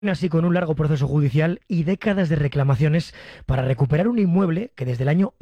Así con un largo proceso judicial y décadas de reclamaciones para recuperar un inmueble que desde el año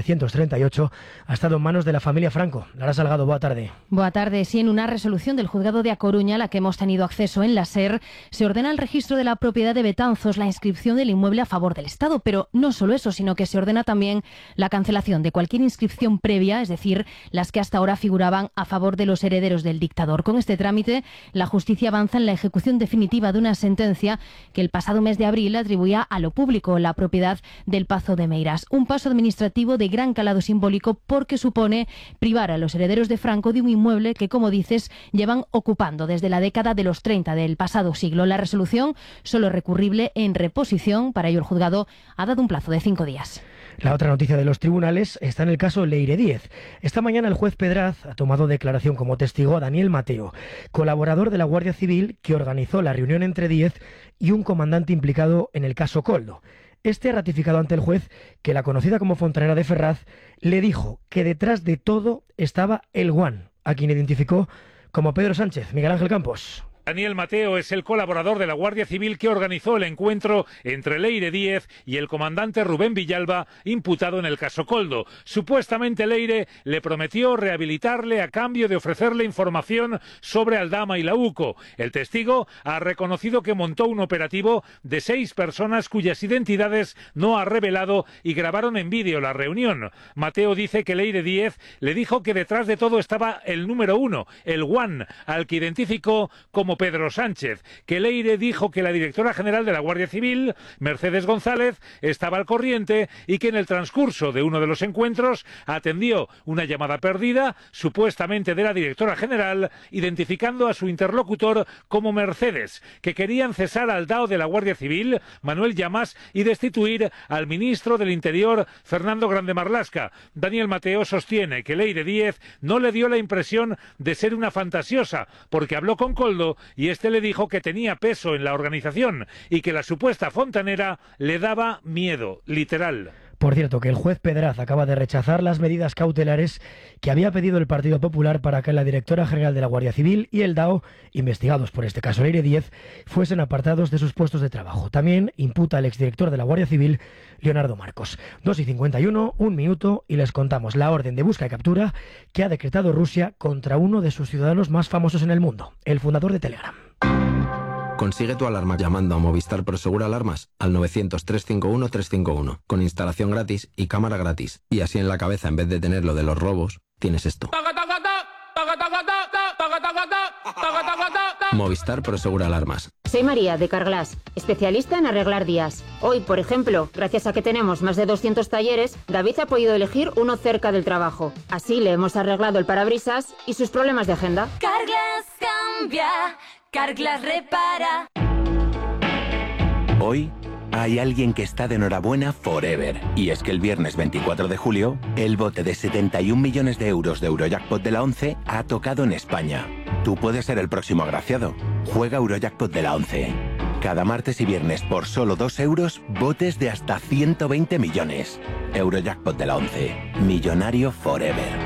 1938 ha estado en manos de la familia Franco. Lara Salgado, boa tarde. Boa tarde. Sí, en una resolución del Juzgado de A Coruña, a la que hemos tenido acceso en la SER, se ordena el registro de la propiedad de Betanzos, la inscripción del inmueble a favor del Estado. Pero no solo eso, sino que se ordena también la cancelación de cualquier inscripción previa, es decir, las que hasta ahora figuraban a favor de los herederos del dictador. Con este trámite, la justicia avanza en la ejecución definitiva de una sentencia que el pasado mes de abril atribuía a lo público la propiedad del Pazo de Meirás. Un paso administrativo de gran calado simbólico porque supone privar a los herederos de Franco de un inmueble que, como dices, llevan ocupando desde la década de los 30 del pasado siglo. La resolución solo es recurrible en reposición. Para ello, el juzgado ha dado un plazo de 5 días. La otra noticia de los tribunales está en el caso Leire Díez. Esta mañana el juez Pedraz ha tomado declaración como testigo a Daniel Mateo, colaborador de la Guardia Civil que organizó la reunión entre Díez y un comandante implicado en el caso Koldo. Este ha ratificado ante el juez que la conocida como fontanera de Ferraz le dijo que detrás de todo estaba el Guan, a quien identificó como Pedro Sánchez. Miguel Ángel Campos. Daniel Mateo es el colaborador de la Guardia Civil que organizó el encuentro entre Leire Díez y el comandante Rubén Villalba, imputado en el caso Koldo. Supuestamente Leire le prometió rehabilitarle a cambio de ofrecerle información sobre Aldama y la UCO. El testigo ha reconocido que montó un operativo de 6 personas cuyas identidades no ha revelado y grabaron en vídeo la reunión. Mateo dice que Leire Díez le dijo que detrás de todo estaba el número 1, el Guan, al que identificó como Pedro Sánchez, que Leire dijo que la directora general de la Guardia Civil, Mercedes González, estaba al corriente y que en el transcurso de uno de los encuentros atendió una llamada perdida, supuestamente de la directora general, identificando a su interlocutor como Mercedes, que querían cesar al DAO de la Guardia Civil, Manuel Llamas, y destituir al ministro del Interior, Fernando Grande Marlaska. Daniel Mateo sostiene que Leire Díez no le dio la impresión de ser una fantasiosa, porque habló con Koldo y este le dijo que tenía peso en la organización y que la supuesta fontanera le daba miedo, literal. Por cierto, que el juez Pedraz acaba de rechazar las medidas cautelares que había pedido el Partido Popular para que la directora general de la Guardia Civil y el DAO, investigados por este caso Leire Díez, fuesen apartados de sus puestos de trabajo. También imputa al exdirector de la Guardia Civil, Leonardo Marcos. 2:51, un minuto, y les contamos la orden de busca y captura que ha decretado Rusia contra uno de sus ciudadanos más famosos en el mundo, el fundador de Telegram. Consigue tu alarma llamando a Movistar Prosegur Alarmas al 900-351-351, con instalación gratis y cámara gratis. Y así en la cabeza, en vez de tener lo de los robos, tienes esto. Movistar Prosegur Alarmas. Soy María, de Carglass, especialista en arreglar días. Hoy, por ejemplo, gracias a que tenemos más de 200 talleres, David ha podido elegir uno cerca del trabajo. Así le hemos arreglado el parabrisas y sus problemas de agenda. Carglass cambia, Carglass repara. Hoy hay alguien que está de enhorabuena forever. Y es que el viernes 24 de julio, el bote de 71 millones de euros de Eurojackpot de la 11 ha tocado en España. Tú puedes ser el próximo agraciado. Juega Eurojackpot de la 11. Cada martes y viernes por solo 2 euros, botes de hasta 120 millones. Eurojackpot de la 11. Millonario forever.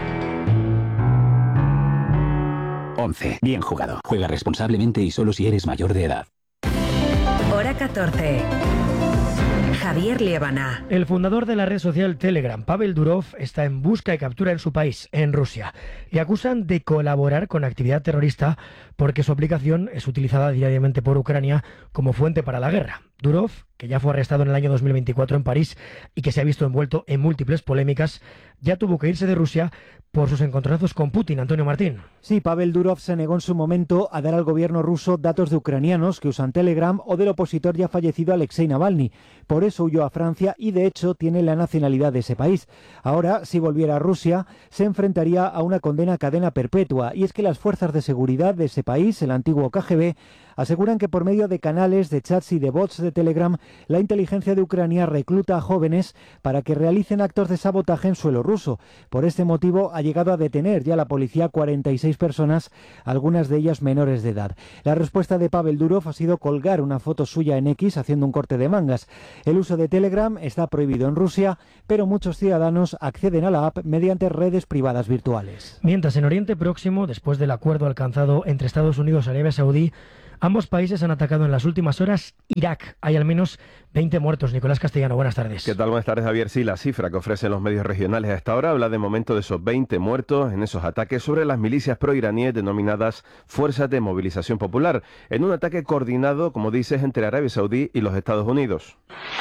11. Bien jugado. Juega responsablemente y solo si eres mayor de edad. Hora 14. Javier Liébana. El fundador de la red social Telegram, Pavel Durov, está en busca y captura en su país, en Rusia. Le acusan de colaborar con actividad terrorista porque su aplicación es utilizada diariamente por Ucrania como fuente para la guerra. Durov, que ya fue arrestado en el año 2024 en París y que se ha visto envuelto en múltiples polémicas, ya tuvo que irse de Rusia por sus encontronazos con Putin. Antonio Martín. Sí, Pavel Durov se negó en su momento a dar al gobierno ruso datos de ucranianos que usan Telegram o del opositor ya fallecido Alexei Navalny. Por eso huyó a Francia y de hecho tiene la nacionalidad de ese país. Ahora, si volviera a Rusia, se enfrentaría a una condena a cadena perpetua. Y es que las fuerzas de seguridad de ese país, el antiguo KGB, aseguran que por medio de canales, de chats y de bots de Telegram, la inteligencia de Ucrania recluta a jóvenes para que realicen actos de sabotaje en suelo ruso. Por este motivo ha llegado a detener ya la policía 46 personas, algunas de ellas menores de edad. La respuesta de Pavel Durov ha sido colgar una foto suya en X haciendo un corte de mangas. El uso de Telegram está prohibido en Rusia, pero muchos ciudadanos acceden a la app mediante redes privadas virtuales. Mientras en Oriente Próximo, después del acuerdo alcanzado entre Estados Unidos y Arabia Saudí, Ambos países han atacado en las últimas horas Irak. Hay al menos 20 muertos. Nicolás Castellano, buenas tardes. ¿Qué tal? Buenas tardes, Javier. Sí, la cifra que ofrecen los medios regionales a esta hora habla de momento de esos 20 muertos en esos ataques sobre las milicias proiraníes denominadas Fuerzas de Movilización Popular, en un ataque coordinado, como dices, entre Arabia Saudí y los Estados Unidos.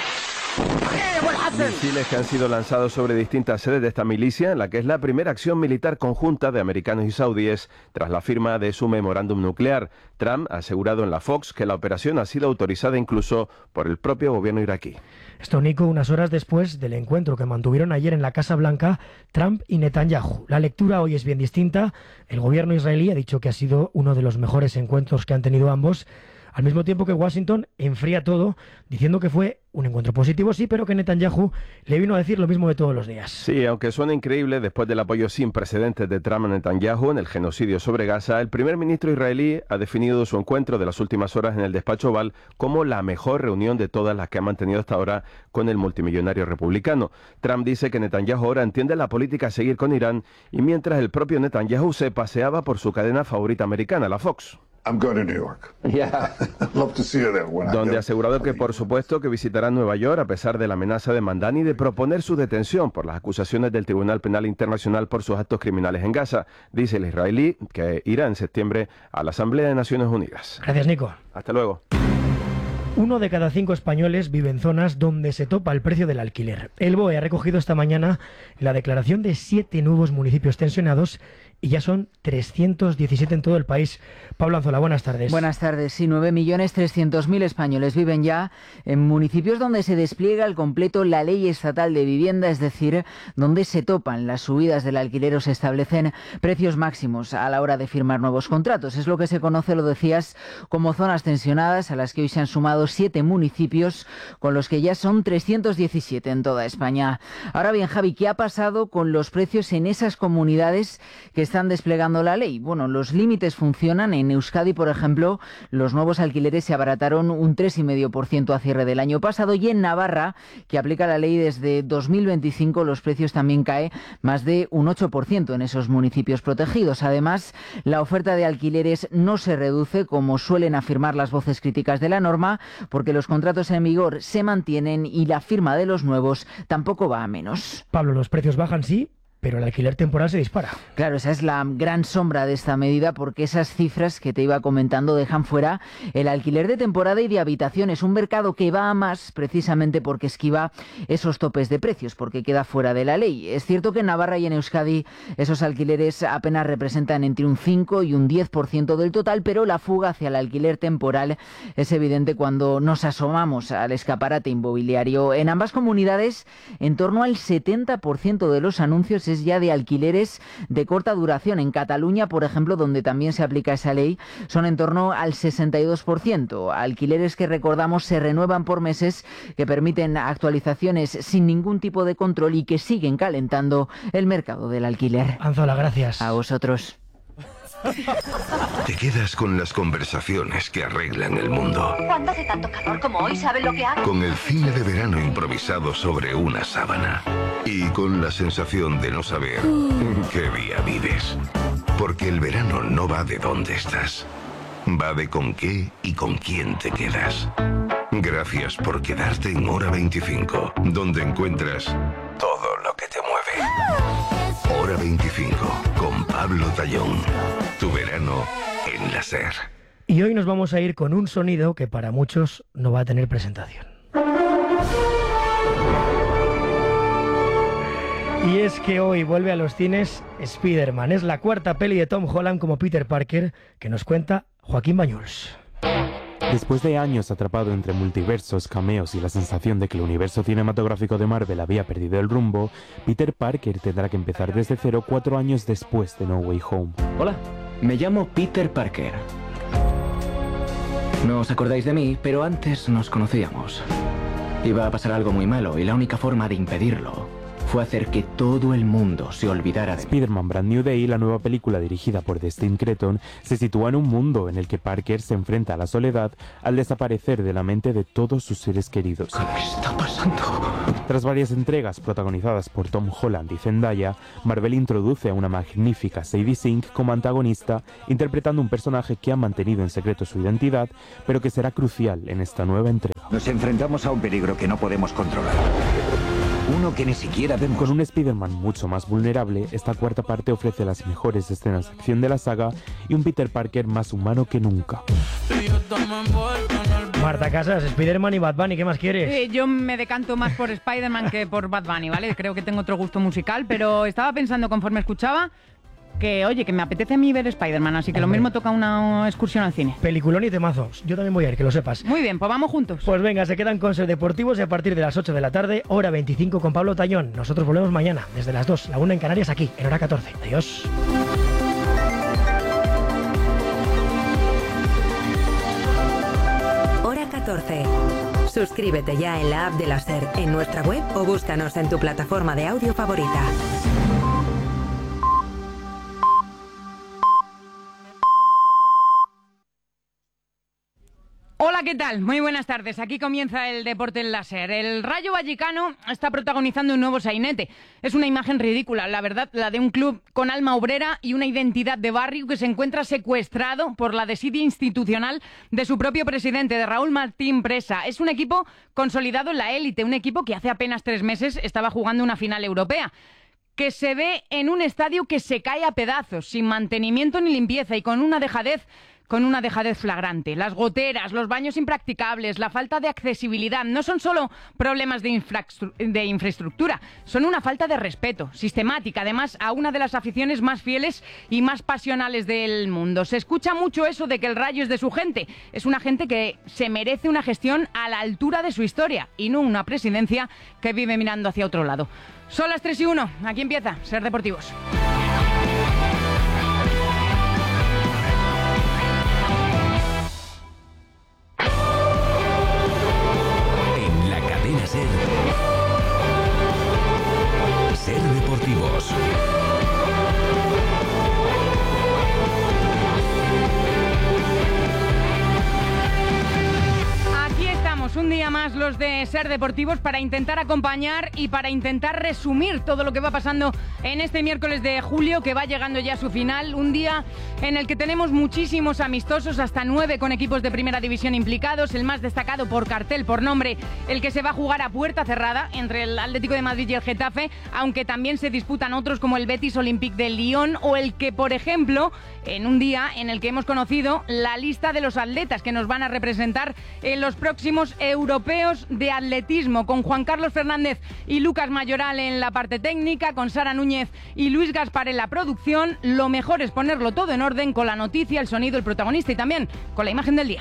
Misiles que han sido lanzados sobre distintas sedes de esta milicia, en la que es la primera acción militar conjunta de americanos y saudíes tras la firma de su memorándum nuclear. Trump ha asegurado en la Fox que la operación ha sido autorizada incluso por el propio gobierno iraquí. Esto, Nico, unas horas después del encuentro que mantuvieron ayer en la Casa Blanca Trump y Netanyahu. La lectura hoy es bien distinta. El gobierno israelí ha dicho que ha sido uno de los mejores encuentros que han tenido ambos, al mismo tiempo que Washington enfría todo, diciendo que fue un encuentro positivo, sí, pero que Netanyahu le vino a decir lo mismo de todos los días. Sí, aunque suena increíble, después del apoyo sin precedentes de Trump a Netanyahu en el genocidio sobre Gaza, el primer ministro israelí ha definido su encuentro de las últimas horas en el despacho Oval como la mejor reunión de todas las que ha mantenido hasta ahora con el multimillonario republicano. Trump dice que Netanyahu ahora entiende la política a seguir con Irán, y mientras el propio Netanyahu se paseaba por su cadena favorita americana, la Fox. I'm going to New York. Yeah. Love to see you there when Donde ha asegurado que por supuesto que visitará Nueva York a pesar de la amenaza de Mandani y de proponer su detención por las acusaciones del Tribunal Penal Internacional por sus actos criminales en Gaza. Dice el israelí que irá en septiembre a la Asamblea de Naciones Unidas. Gracias, Nico. Hasta luego. 1 de cada 5 españoles vive en zonas donde se topa el precio del alquiler. El BOE ha recogido esta mañana la declaración de 7 nuevos municipios tensionados y ya son 317 en todo el país. Pablo Anzola, buenas tardes. Buenas tardes. Sí, 9.300.000 españoles viven ya en municipios donde se despliega al completo la ley estatal de vivienda, es decir, donde se topan las subidas del alquiler o se establecen precios máximos a la hora de firmar nuevos contratos. Es lo que se conoce, lo decías, como zonas tensionadas, a las que hoy se han sumado 7 municipios, con los que ya son 317 en toda España. Ahora bien, Javi, ¿qué ha pasado con los precios en esas comunidades que están desplegando la ley? Bueno, los límites funcionan. En Euskadi, por ejemplo, los nuevos alquileres se abarataron un 3,5% a cierre del año pasado, y en Navarra, que aplica la ley desde 2025, los precios también caen más de un 8% en esos municipios protegidos. Además, la oferta de alquileres no se reduce, como suelen afirmar las voces críticas de la norma, porque los contratos en vigor se mantienen y la firma de los nuevos tampoco va a menos. Pablo, los precios bajan, sí, pero el alquiler temporal se dispara. Claro, esa es la gran sombra de esta medida, porque esas cifras que te iba comentando dejan fuera el alquiler de temporada y de habitaciones, un mercado que va a más precisamente porque esquiva esos topes de precios, porque queda fuera de la ley. Es cierto que en Navarra y en Euskadi esos alquileres apenas representan entre un 5 y un 10% del total, pero la fuga hacia el alquiler temporal es evidente cuando nos asomamos al escaparate inmobiliario. En ambas comunidades, en torno al 70% de los anuncios es ya de alquileres de corta duración. En Cataluña, por ejemplo, donde también se aplica esa ley, son en torno al 62%. Alquileres que, recordamos, se renuevan por meses, que permiten actualizaciones sin ningún tipo de control y que siguen calentando el mercado del alquiler. Anzola, gracias. A vosotros. Te quedas con las conversaciones que arreglan el mundo. Cuando hace tanto calor como hoy, ¿sabes lo que hago? Con el cine de verano improvisado sobre una sábana. Y con la sensación de no saber qué día vives. Porque el verano no va de dónde estás. Va de con qué y con quién te quedas. Gracias por quedarte en Hora 25, donde encuentras todo lo que te mueve. Hora 25, con Pablo Tallón. Tu verano en la SER. Y hoy nos vamos a ir con un sonido que para muchos no va a tener presentación. Y es que hoy vuelve a los cines Spider-Man. Es la cuarta peli de Tom Holland como Peter Parker, que nos cuenta Joaquín Bañuls. Después de años atrapado entre multiversos, cameos y la sensación de que el universo cinematográfico de Marvel había perdido el rumbo, Peter Parker tendrá que empezar desde cero 4 años después de No Way Home. Hola, me llamo Peter Parker. No os acordáis de mí, pero antes nos conocíamos. Iba a pasar algo muy malo y la única forma de impedirlo fue hacer que todo el mundo se olvidara de mí. Spider-Man Brand New Day, la nueva película dirigida por Destin Cretton, se sitúa en un mundo en el que Parker se enfrenta a la soledad al desaparecer de la mente de todos sus seres queridos. ¿Qué está pasando? Tras varias entregas protagonizadas por Tom Holland y Zendaya, Marvel introduce a una magnífica Sadie Sink como antagonista, interpretando un personaje que ha mantenido en secreto su identidad, pero que será crucial en esta nueva entrega. Nos enfrentamos a un peligro que no podemos controlar. Uno que ni siquiera vemos. Con un Spider-Man mucho más vulnerable, esta cuarta parte ofrece las mejores escenas de acción de la saga y un Peter Parker más humano que nunca. Marta Casas, Spider-Man y Bad Bunny, ¿qué más quieres? Yo me decanto más por Spider-Man que por Bad Bunny, ¿vale? Creo que tengo otro gusto musical, pero estaba pensando conforme escuchaba que, oye, que me apetece a mí ver Spider-Man, así que lo mismo toca una excursión al cine. Peliculón y temazos. Yo también voy a ir, que lo sepas. Muy bien, pues vamos juntos. Pues venga, se quedan con Ser Deportivos y a partir de las 8 de la tarde, hora 25 con Pablo Tañón. Nosotros volvemos mañana, desde las 2, la 1 en Canarias, aquí, en hora 14. Adiós. Hora 14. Suscríbete ya en la app de la SER, en nuestra web o búscanos en tu plataforma de audio favorita. Hola, ¿qué tal? Muy buenas tardes. Aquí comienza el deporte en la SER. El Rayo Vallecano está protagonizando un nuevo sainete. Es una imagen ridícula, la verdad, la de un club con alma obrera y una identidad de barrio que se encuentra secuestrado por la desidia institucional de su propio presidente, de Raúl Martín Presa. Es un equipo consolidado en la élite, un equipo que hace apenas 3 meses estaba jugando una final europea, que se ve en un estadio que se cae a pedazos, sin mantenimiento ni limpieza y con una dejadez flagrante. Las goteras, los baños impracticables, la falta de accesibilidad no son solo problemas de infraestructura, son una falta de respeto sistemática, además, a una de las aficiones más fieles y más pasionales del mundo. Se escucha mucho eso de que el Rayo es de su gente. Es una gente que se merece una gestión a la altura de su historia y no una presidencia que vive mirando hacia otro lado. Son las 3:01. Aquí empieza Ser Deportivos. Ser Deportivos. Aquí estamos, un día más los de Ser Deportivos para intentar acompañar y para intentar resumir todo lo que va pasando en este miércoles de julio, que va llegando ya a su final. Un día en el que tenemos muchísimos amistosos, hasta 9 con equipos de primera división implicados. El más destacado por cartel, por nombre, el que se va a jugar a puerta cerrada entre el Atlético de Madrid y el Getafe, aunque también se disputan otros como el Betis Olympique de Lyon o el que, por ejemplo, en un día en el que hemos conocido la lista de los atletas que nos van a representar en los próximos europeos de atletismo, con Juan Carlos Fernández y Lucas Mayoral en la parte técnica, con Sara Núñez y Luis Gaspar en la producción. Lo mejor es ponerlo todo en orden con la noticia, el sonido, el protagonista y también con la imagen del día.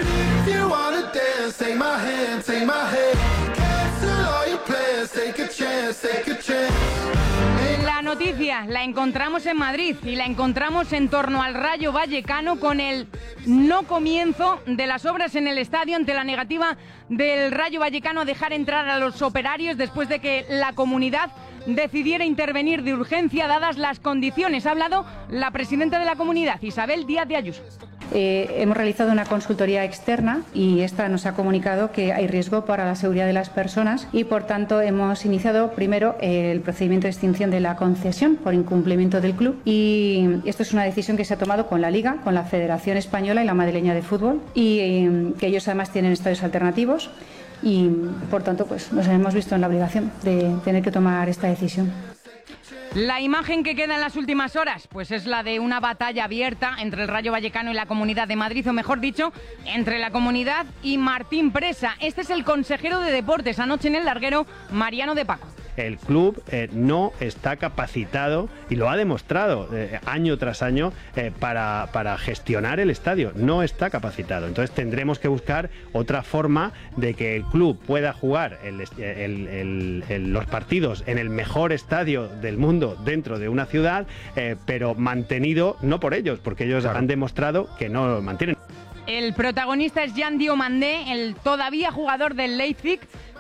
La noticia la encontramos en Madrid y la encontramos en torno al Rayo Vallecano, con el no comienzo de las obras en el estadio ante la negativa del Rayo Vallecano a dejar entrar a los operarios después de que la comunidad decidiera intervenir de urgencia dadas las condiciones. Ha hablado la presidenta de la comunidad, Isabel Díaz de Ayuso. Hemos realizado una consultoría externa y esta nos ha comunicado que hay riesgo para la seguridad de las personas y, por tanto, hemos iniciado primero el procedimiento de extinción de la concesión por incumplimiento del club, y esto es una decisión que se ha tomado con la Liga, con la Federación Española y la Madrileña de Fútbol, y que ellos además tienen estadios alternativos y, por tanto, pues nos hemos visto en la obligación de tener que tomar esta decisión. La imagen que queda en las últimas horas, pues es la de una batalla abierta entre el Rayo Vallecano y la Comunidad de Madrid, o mejor dicho, entre la Comunidad y Martín Presa. Este es el consejero de Deportes, anoche en el larguero, Mariano de Paco. El club no está capacitado, y lo ha demostrado año tras año, para gestionar el estadio. No está capacitado. Entonces tendremos que buscar otra forma de que el club pueda jugar los partidos en el mejor estadio del mundo dentro de una ciudad, pero mantenido no por ellos, porque ellos han demostrado que no lo mantienen. El protagonista es Jan Diomandé, el todavía jugador del Leipzig,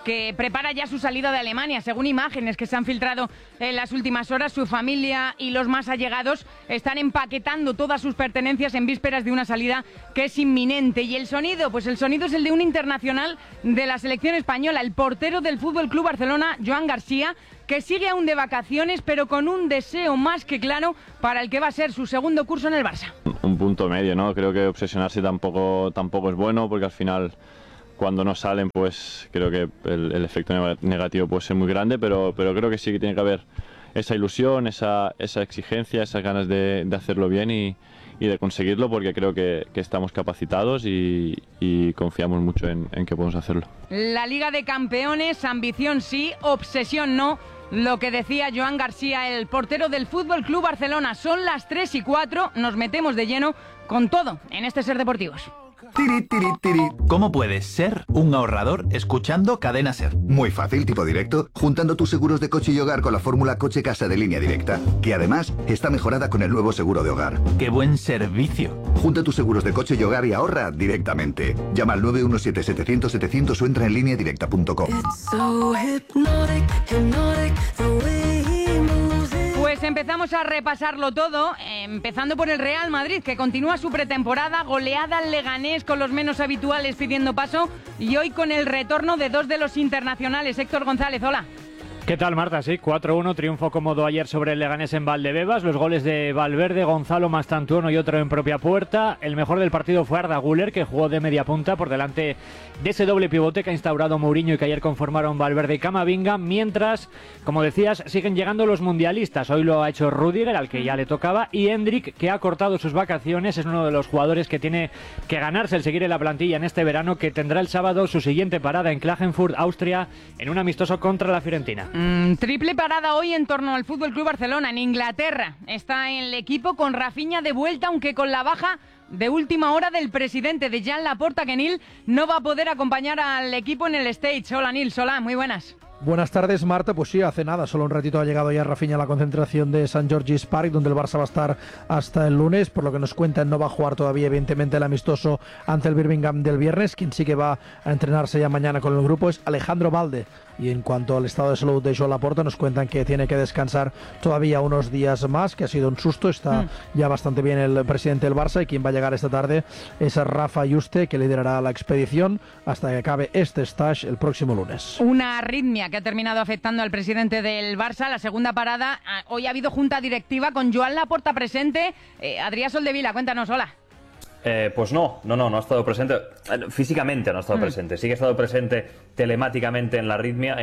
que prepara ya su salida de Alemania. Según imágenes que se han filtrado en las últimas horas, su familia y los más allegados están empaquetando todas sus pertenencias en vísperas de una salida que es inminente. ¿Y el sonido? Pues el sonido es el de un internacional de la selección española, el portero del FC Barcelona, Joan García, que sigue aún de vacaciones, pero con un deseo más que claro para el que va a ser su segundo curso en el Barça. Un punto medio, ¿no? Creo que obsesionarse tampoco es bueno, porque al final, cuando no salen, pues creo que el efecto negativo puede ser muy grande, pero creo que sí que tiene que haber esa ilusión, esa exigencia, esas ganas de hacerlo bien y de conseguirlo, porque creo que estamos capacitados y confiamos mucho en que podemos hacerlo. La Liga de Campeones, ambición sí, obsesión no. Lo que decía Joan García, el portero del FC Barcelona. Son las 3:04, nos metemos de lleno con todo en este Ser Deportivos. Tiri, tiri, tiri. ¿Cómo puedes ser un ahorrador escuchando Cadena Ser? Muy fácil, tipo directo, juntando tus seguros de coche y hogar con la fórmula Coche-Casa de Línea Directa, que además está mejorada con el nuevo seguro de hogar. ¡Qué buen servicio! Junta tus seguros de coche y hogar y ahorra directamente. Llama al 917-700-700 o entra en lineadirecta.com. Pues empezamos a repasarlo todo, empezando por el Real Madrid, que continúa su pretemporada, goleada al Leganés con los menos habituales pidiendo paso, y hoy con el retorno de dos de los internacionales. Héctor González, hola. ¿Qué tal, Marta? Sí, 4-1, triunfo cómodo ayer sobre el Leganés en Valdebebas. Los goles de Valverde, Gonzalo Mastantuono y otro en propia puerta. El mejor del partido fue Arda Güler, que jugó de media punta por delante de ese doble pivote que ha instaurado Mourinho y que ayer conformaron Valverde y Camavinga. Mientras, como decías, siguen llegando los mundialistas. Hoy lo ha hecho Rüdiger, al que ya le tocaba, y Endrick, que ha cortado sus vacaciones. Es uno de los jugadores que tiene que ganarse el seguir en la plantilla en este verano, que tendrá el sábado su siguiente parada en Klagenfurt, Austria, en un amistoso contra la Fiorentina. Triple parada hoy en torno al FC Barcelona. En Inglaterra está el equipo con Rafinha de vuelta, aunque con la baja de última hora del presidente de Joan Laporta, que Nil no va a poder acompañar al equipo en el stage. Hola Nil, hola, muy buenas. Buenas tardes, Marta. Pues sí, hace nada, solo un ratito ha llegado ya Rafinha a la concentración de St. George's Park, donde el Barça va a estar hasta el lunes. Por lo que nos cuentan, no va a jugar todavía, evidentemente, el amistoso ante el Birmingham del viernes. Quien sí que va a entrenarse ya mañana con el grupo es Alejandro Balde. Y en cuanto al estado de salud de Joan Laporta, nos cuentan que tiene que descansar todavía unos días más, que ha sido un susto. Está ya bastante bien el presidente del Barça, y quien va a llegar esta tarde es Rafa Yuste, que liderará la expedición hasta que acabe este stage el próximo lunes. Una arritmia que ha terminado afectando al presidente del Barça. La segunda parada, hoy ha habido junta directiva con Joan Laporta presente. Adrià Soldevila, cuéntanos, hola. Pues no ha estado presente, físicamente no ha estado presente, sí que ha estado presente telemáticamente en la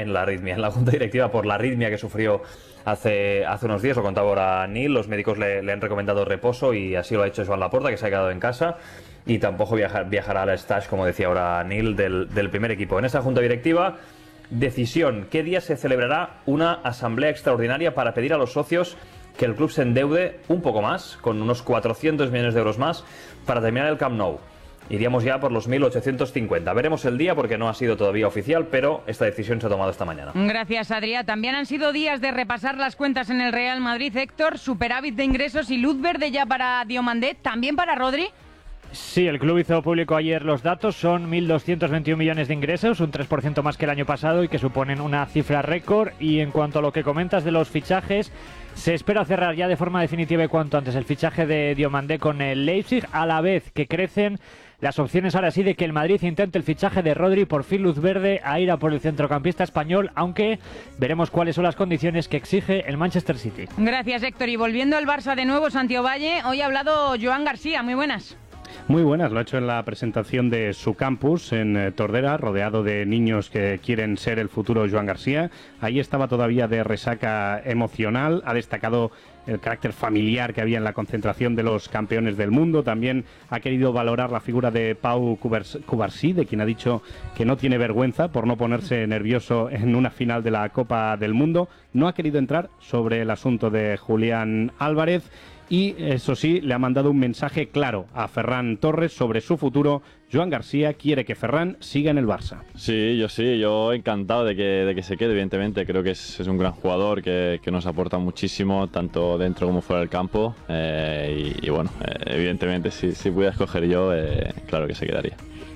junta directiva por la arritmia que sufrió hace unos días, lo contaba ahora Nil. Los médicos le han recomendado reposo y así lo ha hecho Joan Laporta, que se ha quedado en casa, y tampoco viajará al stage, como decía ahora Nil, del primer equipo. En esa junta directiva, decisión: ¿qué día se celebrará una asamblea extraordinaria para pedir a los socios que el club se endeude un poco más, con unos 400 millones de euros más, para terminar el Camp Nou? Iríamos ya por los 1.850. Veremos el día, porque no ha sido todavía oficial, pero esta decisión se ha tomado esta mañana. Gracias, Adrià. También han sido días de repasar las cuentas en el Real Madrid, Héctor. Superávit de ingresos y luz verde ya para Diomandé, también para Rodri. Sí, el club hizo público ayer los datos. Son 1.221 millones de ingresos, un 3% más que el año pasado, y que suponen una cifra récord. Y en cuanto a lo que comentas de los fichajes, se espera cerrar ya de forma definitiva y cuanto antes el fichaje de Diomandé con el Leipzig, a la vez que crecen las opciones ahora sí de que el Madrid intente el fichaje de Rodri, por fin luz verde a ir a por el centrocampista español, aunque veremos cuáles son las condiciones que exige el Manchester City. Gracias, Héctor. Y volviendo al Barça de nuevo, Santiago Valle, hoy ha hablado Joan García. Muy buenas. Muy buenas, lo ha hecho en la presentación de su campus en Tordera, rodeado de niños que quieren ser el futuro Joan García. Ahí estaba todavía de resaca emocional, ha destacado el carácter familiar que había en la concentración de los campeones del mundo. También ha querido valorar la figura de Pau Cubarsí, de quien ha dicho que no tiene vergüenza por no ponerse nervioso en una final de la Copa del Mundo. No ha querido entrar sobre el asunto de Julián Álvarez. Y eso sí, le ha mandado un mensaje claro a Ferran Torres sobre su futuro. Joan García quiere que Ferran siga en el Barça. Sí, yo encantado de que se quede, evidentemente. Creo que es un gran jugador que nos aporta muchísimo, tanto dentro como fuera del campo. Y bueno, evidentemente, si pudiera escoger yo, claro que se quedaría.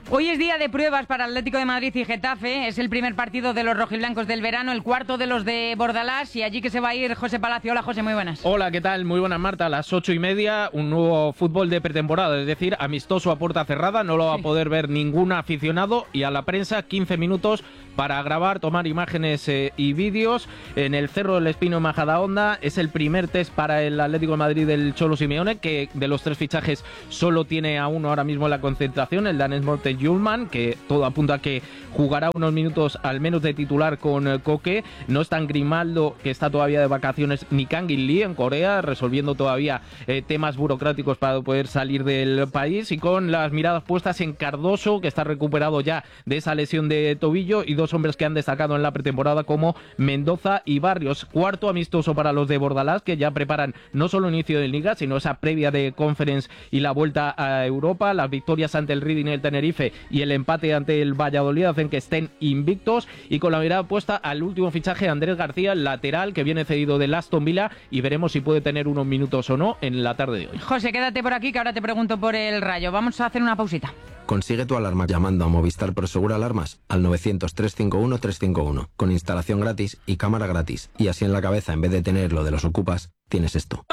Hoy es día de pruebas para Atlético de Madrid y Getafe. Es el primer partido de los rojiblancos del verano, el cuarto de los de Bordalás, y allí que se va a ir José Palacio. Hola, José, muy buenas. Hola, ¿qué tal? Muy buenas, Marta. A las 8:30, un nuevo fútbol de pretemporada, es decir, amistoso a puerta cerrada. No lo va a poder ver ningún aficionado, y a la prensa 15 minutos para grabar, tomar imágenes y vídeos en el Cerro del Espino en Majadahonda. Es el primer test para el Atlético de Madrid del Cholo Simeone, que de los 3 fichajes solo tiene a uno ahora mismo en la concentración, el danés Morten Hjulmand, que todo apunta a que jugará unos minutos al menos de titular con Koke. No están Grimaldo, que está todavía de vacaciones, ni Kangin Lee en Corea, resolviendo todavía temas burocráticos para poder salir del país, y con las miradas puestas en Cardoso, que está recuperado ya de esa lesión de tobillo, y 2 hombres que han destacado en la pretemporada como Mendoza y Barrios. Cuarto amistoso para los de Bordalás, que ya preparan no solo el inicio de Liga, sino esa previa de Conference y la vuelta a Europa. Las victorias ante el Reading y el Tenerife y el empate ante el Valladolid hacen que estén invictos, y con la mirada puesta al último fichaje, Andrés García, el lateral que viene cedido del Aston Villa, y veremos si puede tener unos minutos o no en la tarde de hoy. José, quédate por aquí, que ahora te pregunto por el Rayo. Vamos a hacer una pausita. Consigue tu alarma llamando a Movistar Prosegur Alarmas al 900-351-351, con instalación gratis y cámara gratis. Y así en la cabeza, en vez de tener lo de los ocupas, tienes esto.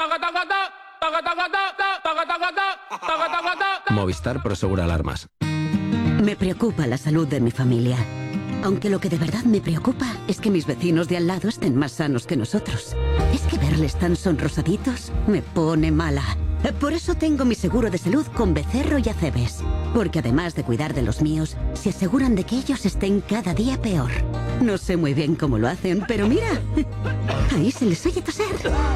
Movistar Prosegur Alarmas. Me preocupa la salud de mi familia. Aunque lo que de verdad me preocupa es que mis vecinos de al lado estén más sanos que nosotros. Es que verles tan sonrosaditos me pone mala. Por eso tengo mi seguro de salud con Becerro y Acebes. Porque además de cuidar de los míos, se aseguran de que ellos estén cada día peor. No sé muy bien cómo lo hacen, pero mira, ahí se les oye toser.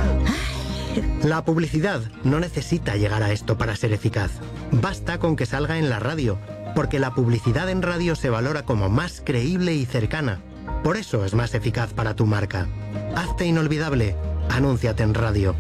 La publicidad no necesita llegar a esto para ser eficaz. Basta con que salga en la radio, porque la publicidad en radio se valora como más creíble y cercana. Por eso es más eficaz para tu marca. Hazte inolvidable. Anúnciate en radio.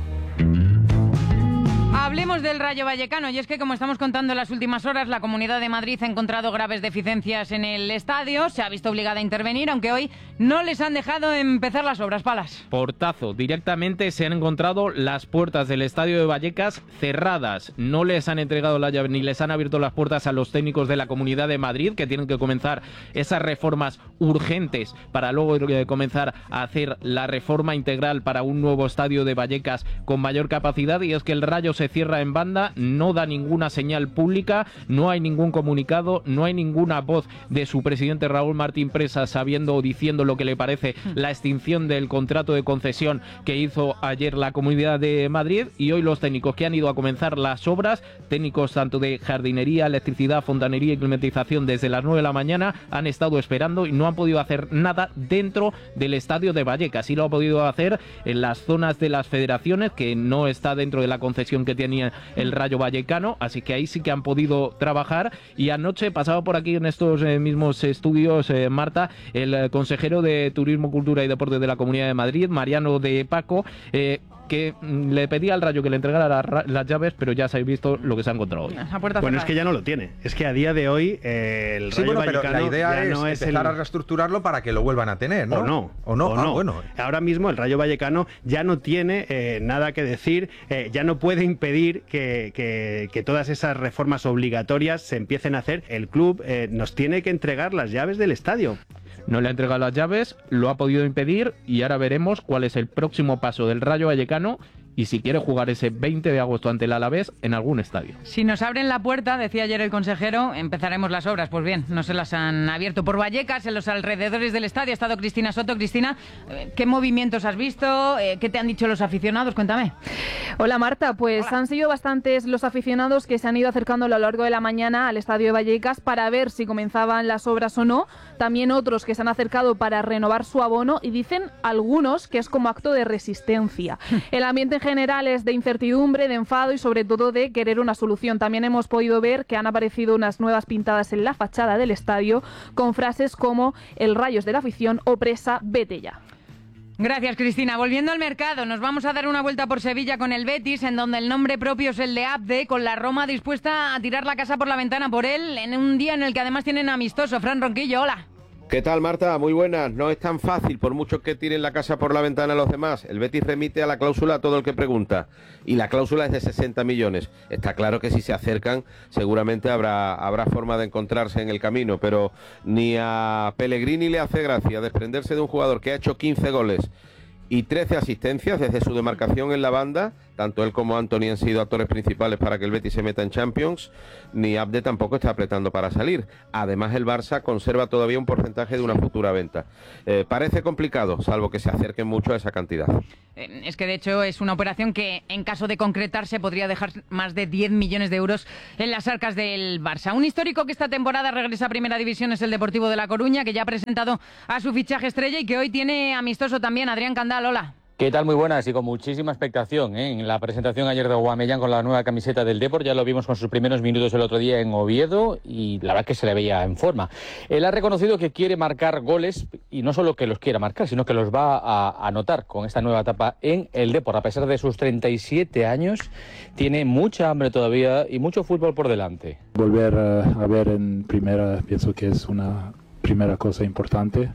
Hablemos del Rayo Vallecano, y es que, como estamos contando en las últimas horas, la Comunidad de Madrid ha encontrado graves deficiencias en el estadio, se ha visto obligada a intervenir, aunque hoy no les han dejado empezar las obras. Palas. Portazo, directamente se han encontrado las puertas del estadio de Vallecas cerradas, no les han entregado la llave ni les han abierto las puertas a los técnicos de la Comunidad de Madrid, que tienen que comenzar esas reformas urgentes para luego comenzar a hacer la reforma integral para un nuevo estadio de Vallecas con mayor capacidad. Y es que el Rayo se cierra en banda, no da ninguna señal pública, no hay ningún comunicado, no hay ninguna voz de su presidente Raúl Martín Presa sabiendo o diciendo lo que le parece la extinción del contrato de concesión que hizo ayer la Comunidad de Madrid. Y hoy los técnicos que han ido a comenzar las obras, técnicos tanto de jardinería, electricidad, fontanería y climatización, desde las 9 de la mañana han estado esperando y no han podido hacer nada dentro del estadio de Vallecas. Sí lo ha podido hacer en las zonas de las federaciones, que no está dentro de la concesión que tenía el Rayo Vallecano, así que ahí sí que han podido trabajar. Y anoche pasaba por aquí en estos mismos estudios, Marta, el consejero de Turismo, Cultura y Deportes de la Comunidad de Madrid, Mariano de Paco, que le pedía al Rayo que le entregara las llaves, pero ya se ha visto lo que se ha encontrado hoy. Bueno, es que ya no lo tiene. Es que a día de hoy el Rayo Vallecano, pero la idea ya no es empezar a reestructurarlo para que lo vuelvan a tener, ¿no? O no. Bueno. Ahora mismo el Rayo Vallecano ya no tiene nada que decir, ya no puede impedir que todas esas reformas obligatorias se empiecen a hacer. El club nos tiene que entregar las llaves del estadio. No le ha entregado las llaves, lo ha podido impedir, y ahora veremos cuál es el próximo paso del Rayo Vallecano y si quiere jugar ese 20 de agosto ante el Alavés en algún estadio. Si nos abren la puerta, decía ayer el consejero, empezaremos las obras. Pues bien, no se las han abierto. Por Vallecas, en los alrededores del estadio, ha estado Cristina Soto. Cristina, ¿qué movimientos has visto? ¿Qué te han dicho los aficionados? Cuéntame. Hola, Marta. Pues han sido bastantes los aficionados que se han ido acercando a lo largo de la mañana al estadio de Vallecas para ver si comenzaban las obras o no. También otros que se han acercado para renovar su abono, y dicen algunos que es como acto de resistencia. El ambiente en general es de incertidumbre, de enfado y sobre todo de querer una solución. También hemos podido ver que han aparecido unas nuevas pintadas en la fachada del estadio con frases como "el Rayo es de la afición" o "Presa, vete ya". Gracias, Cristina. Volviendo al mercado, nos vamos a dar una vuelta por Sevilla con el Betis, en donde el nombre propio es el de Abde, con la Roma dispuesta a tirar la casa por la ventana por él en un día en el que además tienen amistoso. Fran Ronquillo, hola. ¿Qué tal, Marta? Muy buenas. No es tan fácil, por mucho que tiren la casa por la ventana los demás. El Betis remite a la cláusula a todo el que pregunta. Y la cláusula es de 60 millones. Está claro que si se acercan, seguramente habrá forma de encontrarse en el camino. Pero ni a Pellegrini le hace gracia desprenderse de un jugador que ha hecho 15 goles y 13 asistencias desde su demarcación en la banda. Tanto él como Antony han sido actores principales para que el Betis se meta en Champions. Ni Abde tampoco está apretando para salir. Además, el Barça conserva todavía un porcentaje de una futura venta. Parece complicado, salvo que se acerquen mucho a esa cantidad. Es que de hecho es una operación que en caso de concretarse podría dejar más de 10 millones de euros en las arcas del Barça. Un histórico que esta temporada regresa a Primera División es el Deportivo de La Coruña, que ya ha presentado a su fichaje estrella y que hoy tiene amistoso también. Adrián Candal, hola. ¿Qué tal? Muy buenas y con muchísima expectación, ¿eh? En la presentación ayer de Aubameyang con la nueva camiseta del Depor, ya lo vimos con sus primeros minutos el otro día en Oviedo y la verdad es que se le veía en forma. Él ha reconocido que quiere marcar goles y no solo que los quiera marcar, sino que los va a anotar con esta nueva etapa en el Depor. A pesar de sus 37 años, tiene mucha hambre todavía y mucho fútbol por delante. Volver a ver en primera, pienso que es una primera cosa importante.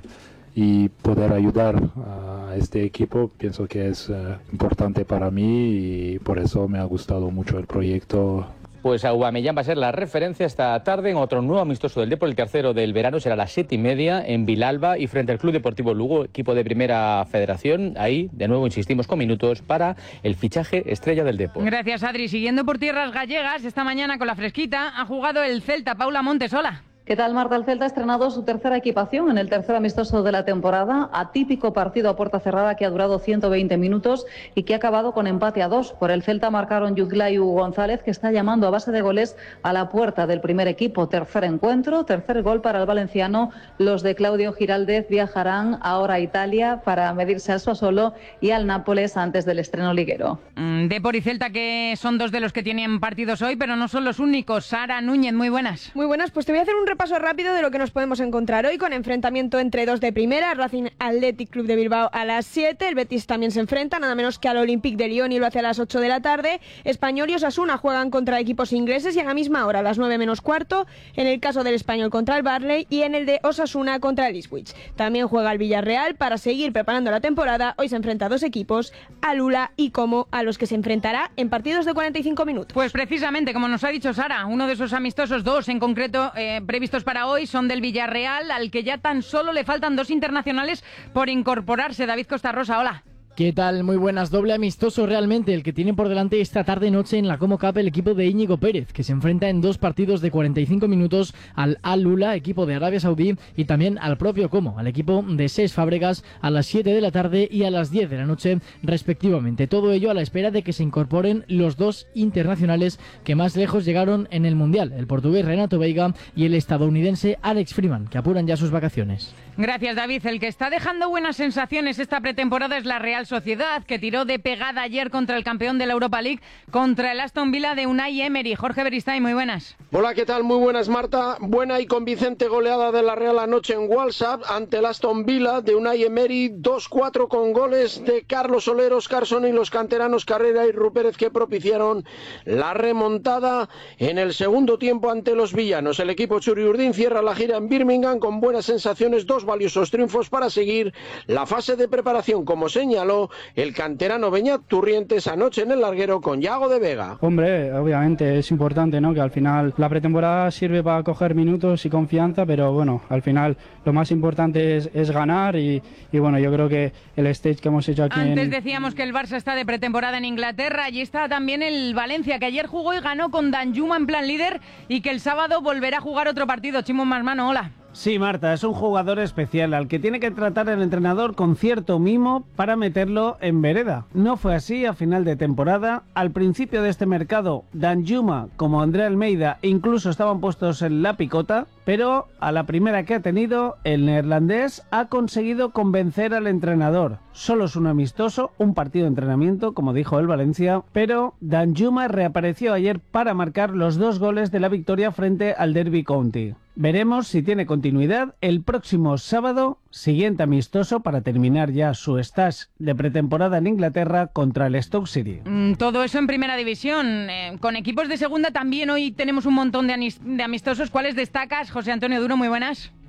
Y poder ayudar a este equipo pienso que es importante para mí y por eso me ha gustado mucho el proyecto. Pues Aubameyang va a ser la referencia esta tarde en otro nuevo amistoso del Depor, el tercero del verano, será a las 7:30 en Vilalba y frente al Club Deportivo Lugo, equipo de Primera Federación. Ahí, de nuevo, insistimos con minutos para el fichaje estrella del Depor. Gracias, Adri. Siguiendo por tierras gallegas, esta mañana con la fresquita ha jugado el Celta. Paula Montes, hola. ¿Qué tal, Marta? El Celta ha estrenado su tercera equipación en el tercer amistoso de la temporada. Atípico partido a puerta cerrada que ha durado 120 minutos y que ha acabado con empate a 2. Por el Celta marcaron Yuzla y Hugo González, que está llamando a base de goles a la puerta del primer equipo. Tercer encuentro, tercer gol para el valenciano. Los de Claudio Giraldez viajarán ahora a Italia para medirse al Sassuolo y al Nápoles antes del estreno liguero. Depor y Celta, que son dos de los que tienen partidos hoy, pero no son los únicos. Sara Núñez, muy buenas. Muy buenas, pues te voy a hacer un repaso rápido de lo que nos podemos encontrar hoy, con enfrentamiento entre dos de primera, Racing Athletic Club de Bilbao a las 7, el Betis también se enfrenta nada menos que al Olympique de Lyon y lo hace a las 8 de la tarde, Español y Osasuna juegan contra equipos ingleses y a la misma hora, a las 9 menos cuarto, en el caso del Español contra el Burnley y en el de Osasuna contra el Ipswich. También juega el Villarreal para seguir preparando la temporada, hoy se enfrenta a dos equipos, a Lula y Como, a los que se enfrentará en partidos de 45 minutos. Pues precisamente, como nos ha dicho Sara, uno de esos amistosos, dos en concreto, previstos para hoy, son del Villarreal, al que ya tan solo le faltan dos internacionales por incorporarse. David Costa Rosa, hola. ¿Qué tal? Muy buenas. Doble amistoso realmente el que tiene por delante esta tarde-noche en la Como Cup el equipo de Íñigo Pérez, que se enfrenta en dos partidos de 45 minutos al Al-Ula, equipo de Arabia Saudí, y también al propio Como, al equipo de Cesc Fábregas, a las 7 de la tarde y a las 10 de la noche respectivamente. Todo ello a la espera de que se incorporen los dos internacionales que más lejos llegaron en el Mundial, el portugués Renato Veiga y el estadounidense Alex Freeman, que apuran ya sus vacaciones. Gracias, David. El que está dejando buenas sensaciones esta pretemporada es la Real Sociedad, que tiró de pegada ayer contra el campeón de la Europa League, contra el Aston Villa de Unai Emery. Jorge Beristain, muy buenas. Hola, ¿qué tal? Muy buenas, Marta. Buena y convincente goleada de la Real anoche en Walsall ante el Aston Villa de Unai Emery, 2-4 con goles de Carlos Soler, Oscarson y los canteranos Carrera y Rupérez, que propiciaron la remontada en el segundo tiempo ante los villanos. El equipo Churiurdín cierra la gira en Birmingham con buenas sensaciones, dos valiosos triunfos para seguir la fase de preparación, como señaló el canterano Beñat Turrientes anoche en el larguero con Yago de Vega. Hombre, obviamente es importante, ¿no?, que al final la pretemporada sirve para coger minutos y confianza, pero bueno, al final lo más importante es ganar y bueno, yo creo que el stage que hemos hecho aquí Antes decíamos que el Barça está de pretemporada en Inglaterra y está también el Valencia, que ayer jugó y ganó con Danjuma en plan líder y que el sábado volverá a jugar otro partido. Chimo Masmano, hola. Sí, Marta, es un jugador especial al que tiene que tratar el entrenador con cierto mimo para meterlo en vereda. No fue así a final de temporada. Al principio de este mercado, Danjuma como André Almeida incluso estaban puestos en la picota, pero a la primera que ha tenido, el neerlandés ha conseguido convencer al entrenador. Solo es un amistoso, un partido de entrenamiento, como dijo el Valencia, pero Danjuma reapareció ayer para marcar los dos goles de la victoria frente al Derby County. Veremos si tiene continuidad el próximo sábado, siguiente amistoso para terminar ya su stage de pretemporada en Inglaterra contra el Stoke City. Todo eso en primera división. Con equipos de segunda también hoy tenemos un montón de amistosos. ¿Cuáles destacas, José Antonio Duro? Muy buenas.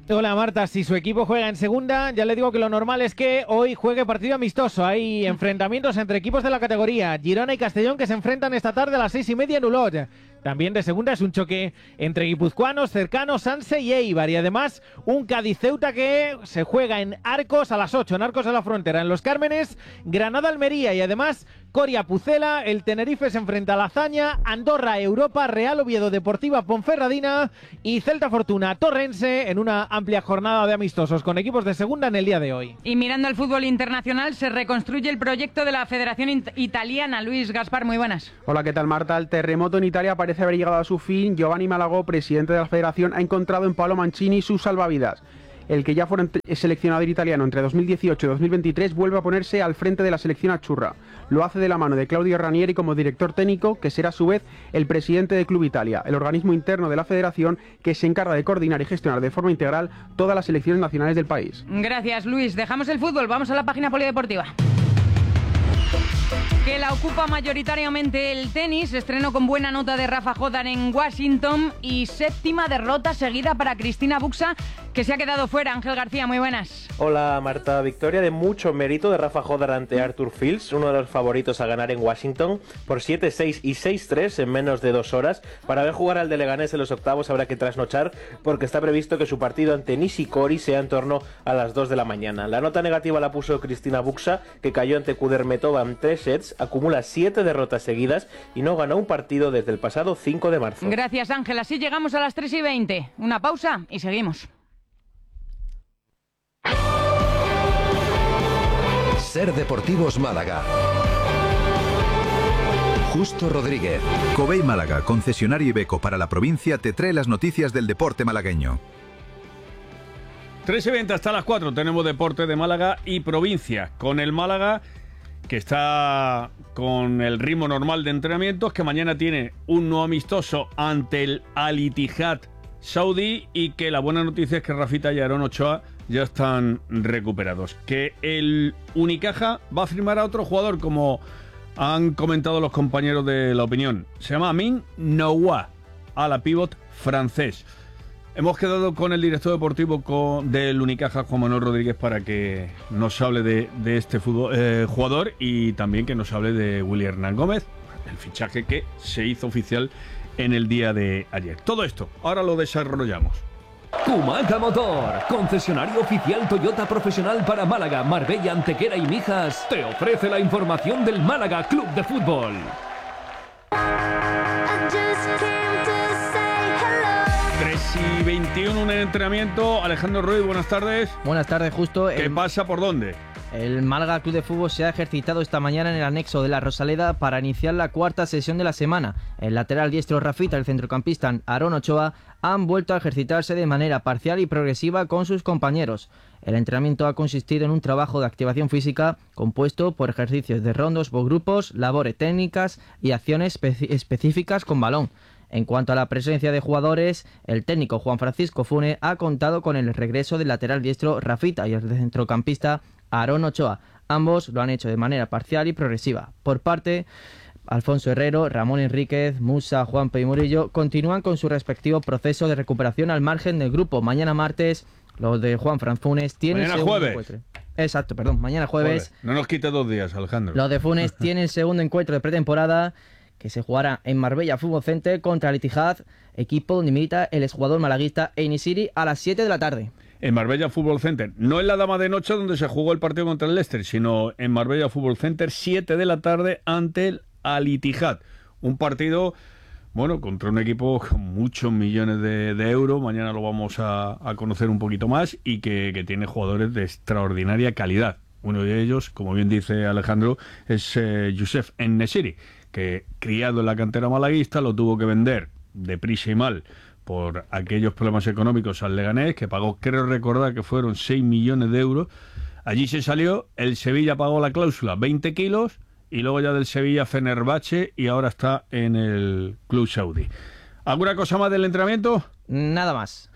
Hola Marta, si su equipo juega en segunda, ya le digo que lo normal es que hoy juegue partido amistoso. Hay enfrentamientos entre equipos de la categoría, Girona y Castellón, que se enfrentan esta tarde a las 6:30 en Olot. También de segunda es un choque entre guipuzcoanos, cercanos, Sanse y Eibar. Y además un Cádiz-Ceuta que se juega en Arcos a las 8, en Arcos de la Frontera. En Los Cármenes, Granada-Almería. Y además Coria-Pucela, el Tenerife se enfrenta a la Hazaña, Andorra-Europa, Real Oviedo Deportiva Ponferradina y Celta-Fortuna Torrense en una amplia jornada de amistosos con equipos de segunda en el día de hoy. Y mirando al fútbol internacional, se reconstruye el proyecto de la Federación Italiana. Luis Gaspar, muy buenas. Hola, ¿qué tal, Marta? El terremoto en Italia parece haber llegado a su fin. Giovanni Malagò, presidente de la Federación, ha encontrado en Paolo Mancini sus salvavidas. El que ya fuera seleccionador italiano entre 2018 y 2023 vuelve a ponerse al frente de la selección azzurra. Lo hace de la mano de Claudio Ranieri como director técnico, que será a su vez el presidente de Club Italia, el organismo interno de la federación que se encarga de coordinar y gestionar de forma integral todas las selecciones nacionales del país. Gracias, Luis. Dejamos el fútbol, vamos a la página polideportiva. Que la ocupa mayoritariamente el tenis. Estreno con buena nota de Rafa Jodar en Washington y 7ª derrota seguida para Cristina Buxa, que se ha quedado fuera. Ángel García, muy buenas. Hola Marta, victoria de mucho mérito de Rafa Jodar ante Arthur Fils, uno de los favoritos a ganar en Washington, por 7-6 y 6-3 en menos de 2 horas. Para ver jugar al de Leganés en los octavos habrá que trasnochar, porque está previsto que su partido ante Nishikori sea en torno a las 2 de la mañana. La nota negativa la puso Cristina Buxa, que cayó ante Kudermetova en 3 sets, acumula 7 derrotas seguidas y no ganó un partido desde el pasado 5 de marzo. Gracias, Ángel. Así llegamos a las 3:20. Una pausa y seguimos. Ser Deportivos Málaga. Justo Rodríguez. Covey Málaga, concesionario Iveco para la provincia, te trae las noticias del deporte malagueño. 3:20 hasta las 4 tenemos deporte de Málaga y provincia, con el Málaga que está con el ritmo normal de entrenamientos, que mañana tiene un nuevo amistoso ante el Al Ittihad saudí, y que la buena noticia es que Rafita y Aarón Ochoa ya están recuperados. Que el Unicaja va a firmar a otro jugador, como han comentado los compañeros de La Opinión. Se llama Amin Noua, ala pívot francés. Hemos quedado con el director deportivo del Unicaja, Juan Manuel Rodríguez, para que nos hable de este jugador, y también que nos hable de Willy Hernán Gómez, el fichaje que se hizo oficial en el día de ayer. Todo esto, ahora lo desarrollamos. Kumaca Motor, concesionario oficial Toyota profesional para Málaga, Marbella, Antequera y Mijas, te ofrece la información del Málaga Club de Fútbol. 3:21 en el entrenamiento. Alejandro Ruiz, buenas tardes. Buenas tardes, Justo. ¿Qué pasa? ¿Por dónde? El Málaga Club de Fútbol se ha ejercitado esta mañana en el anexo de la Rosaleda para iniciar la cuarta sesión de la semana. El lateral diestro Rafita y el centrocampista Aarón Ochoa han vuelto a ejercitarse de manera parcial y progresiva con sus compañeros. El entrenamiento ha consistido en un trabajo de activación física compuesto por ejercicios de rondos por grupos, labores técnicas y acciones específicas con balón. En cuanto a la presencia de jugadores, el técnico Juan Francisco Fune ha contado con el regreso del lateral diestro Rafita y el centrocampista Aarón Ochoa. Ambos lo han hecho de manera parcial y progresiva. Por parte, Alfonso Herrero, Ramón Enríquez, Musa, Juanpe y Murillo continúan con su respectivo proceso de recuperación al margen del grupo. Mañana martes, los de Juan Fran Funes tienen mañana segundo jueves. encuentro. Exacto, perdón, mañana jueves. Joder, no nos quite 2 días, Alejandro. Los de Funes tienen el segundo encuentro de pretemporada, que se jugará en Marbella Fútbol Center contra el Ittihad, equipo donde milita el exjugador malaguista Enisiri, a las 7 de la tarde. En Marbella Fútbol Center, no en la Dama de Noche donde se jugó el partido contra el Leicester, sino en Marbella Fútbol Center, 7 de la tarde ante el Al Ittihad. Un partido, bueno, contra un equipo con muchos millones de euros. Mañana lo vamos a conocer un poquito más, y que tiene jugadores de extraordinaria calidad. Uno de ellos, como bien dice Alejandro, es Youssef En-Nesyri, que criado en la cantera malaguista lo tuvo que vender deprisa y mal por aquellos problemas económicos al Leganés, que pagó, creo recordar que fueron 6 millones de euros. Allí se salió, el Sevilla pagó la cláusula 20 kilos, y luego ya del Sevilla Fenerbahce, y ahora está en el club saudí. ¿Alguna cosa más del entrenamiento? Nada más.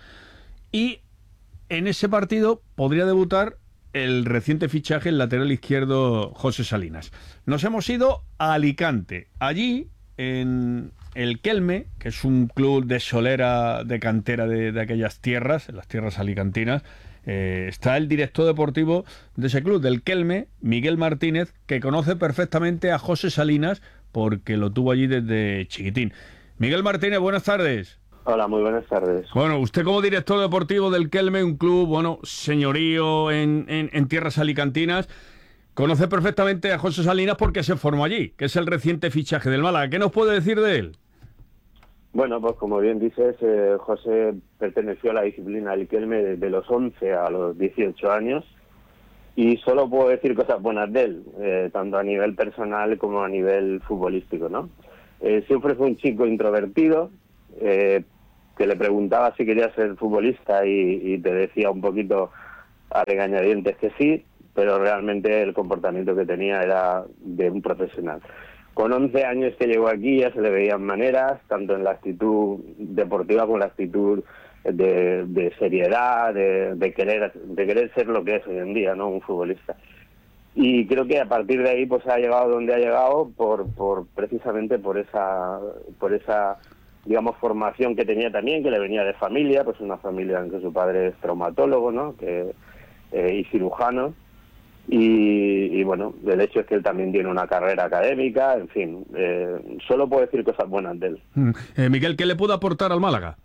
Y en ese partido podría debutar el reciente fichaje, el lateral izquierdo José Salinas. Nos hemos ido a Alicante. Allí en el Kelme, que es un club de solera, de cantera de aquellas tierras, las tierras alicantinas. Está el director deportivo de ese club, del Kelme, Miguel Martínez, que conoce perfectamente a José Salinas porque lo tuvo allí desde chiquitín. Miguel Martínez, buenas tardes. Hola, muy buenas tardes. Bueno, usted como director deportivo del Kelme, un club, bueno, señorío en tierras alicantinas, conoce perfectamente a José Salinas porque se formó allí, que es el reciente fichaje del Málaga. ¿Qué nos puede decir de él? Bueno, pues como bien dices, José perteneció a la disciplina del Kelme desde los 11 a los 18 años y solo puedo decir cosas buenas de él, tanto a nivel personal como a nivel futbolístico, ¿no? Siempre fue un chico introvertido, que le preguntaba si quería ser futbolista y te decía un poquito a regañadientes que sí, pero realmente el comportamiento que tenía era de un profesional. Con 11 años que llegó aquí ya se le veían maneras, tanto en la actitud deportiva como en la actitud de seriedad, de querer ser lo que es hoy en día, ¿no? Un futbolista. Y creo que a partir de ahí pues ha llegado donde ha llegado precisamente por esa digamos formación que tenía también, que le venía de familia, pues una familia en que su padre es traumatólogo, ¿no? Y cirujano. Y bueno, el hecho es que él también tiene una carrera académica, en fin, solo puedo decir cosas buenas de él. Miguel, ¿qué le puede aportar al Málaga?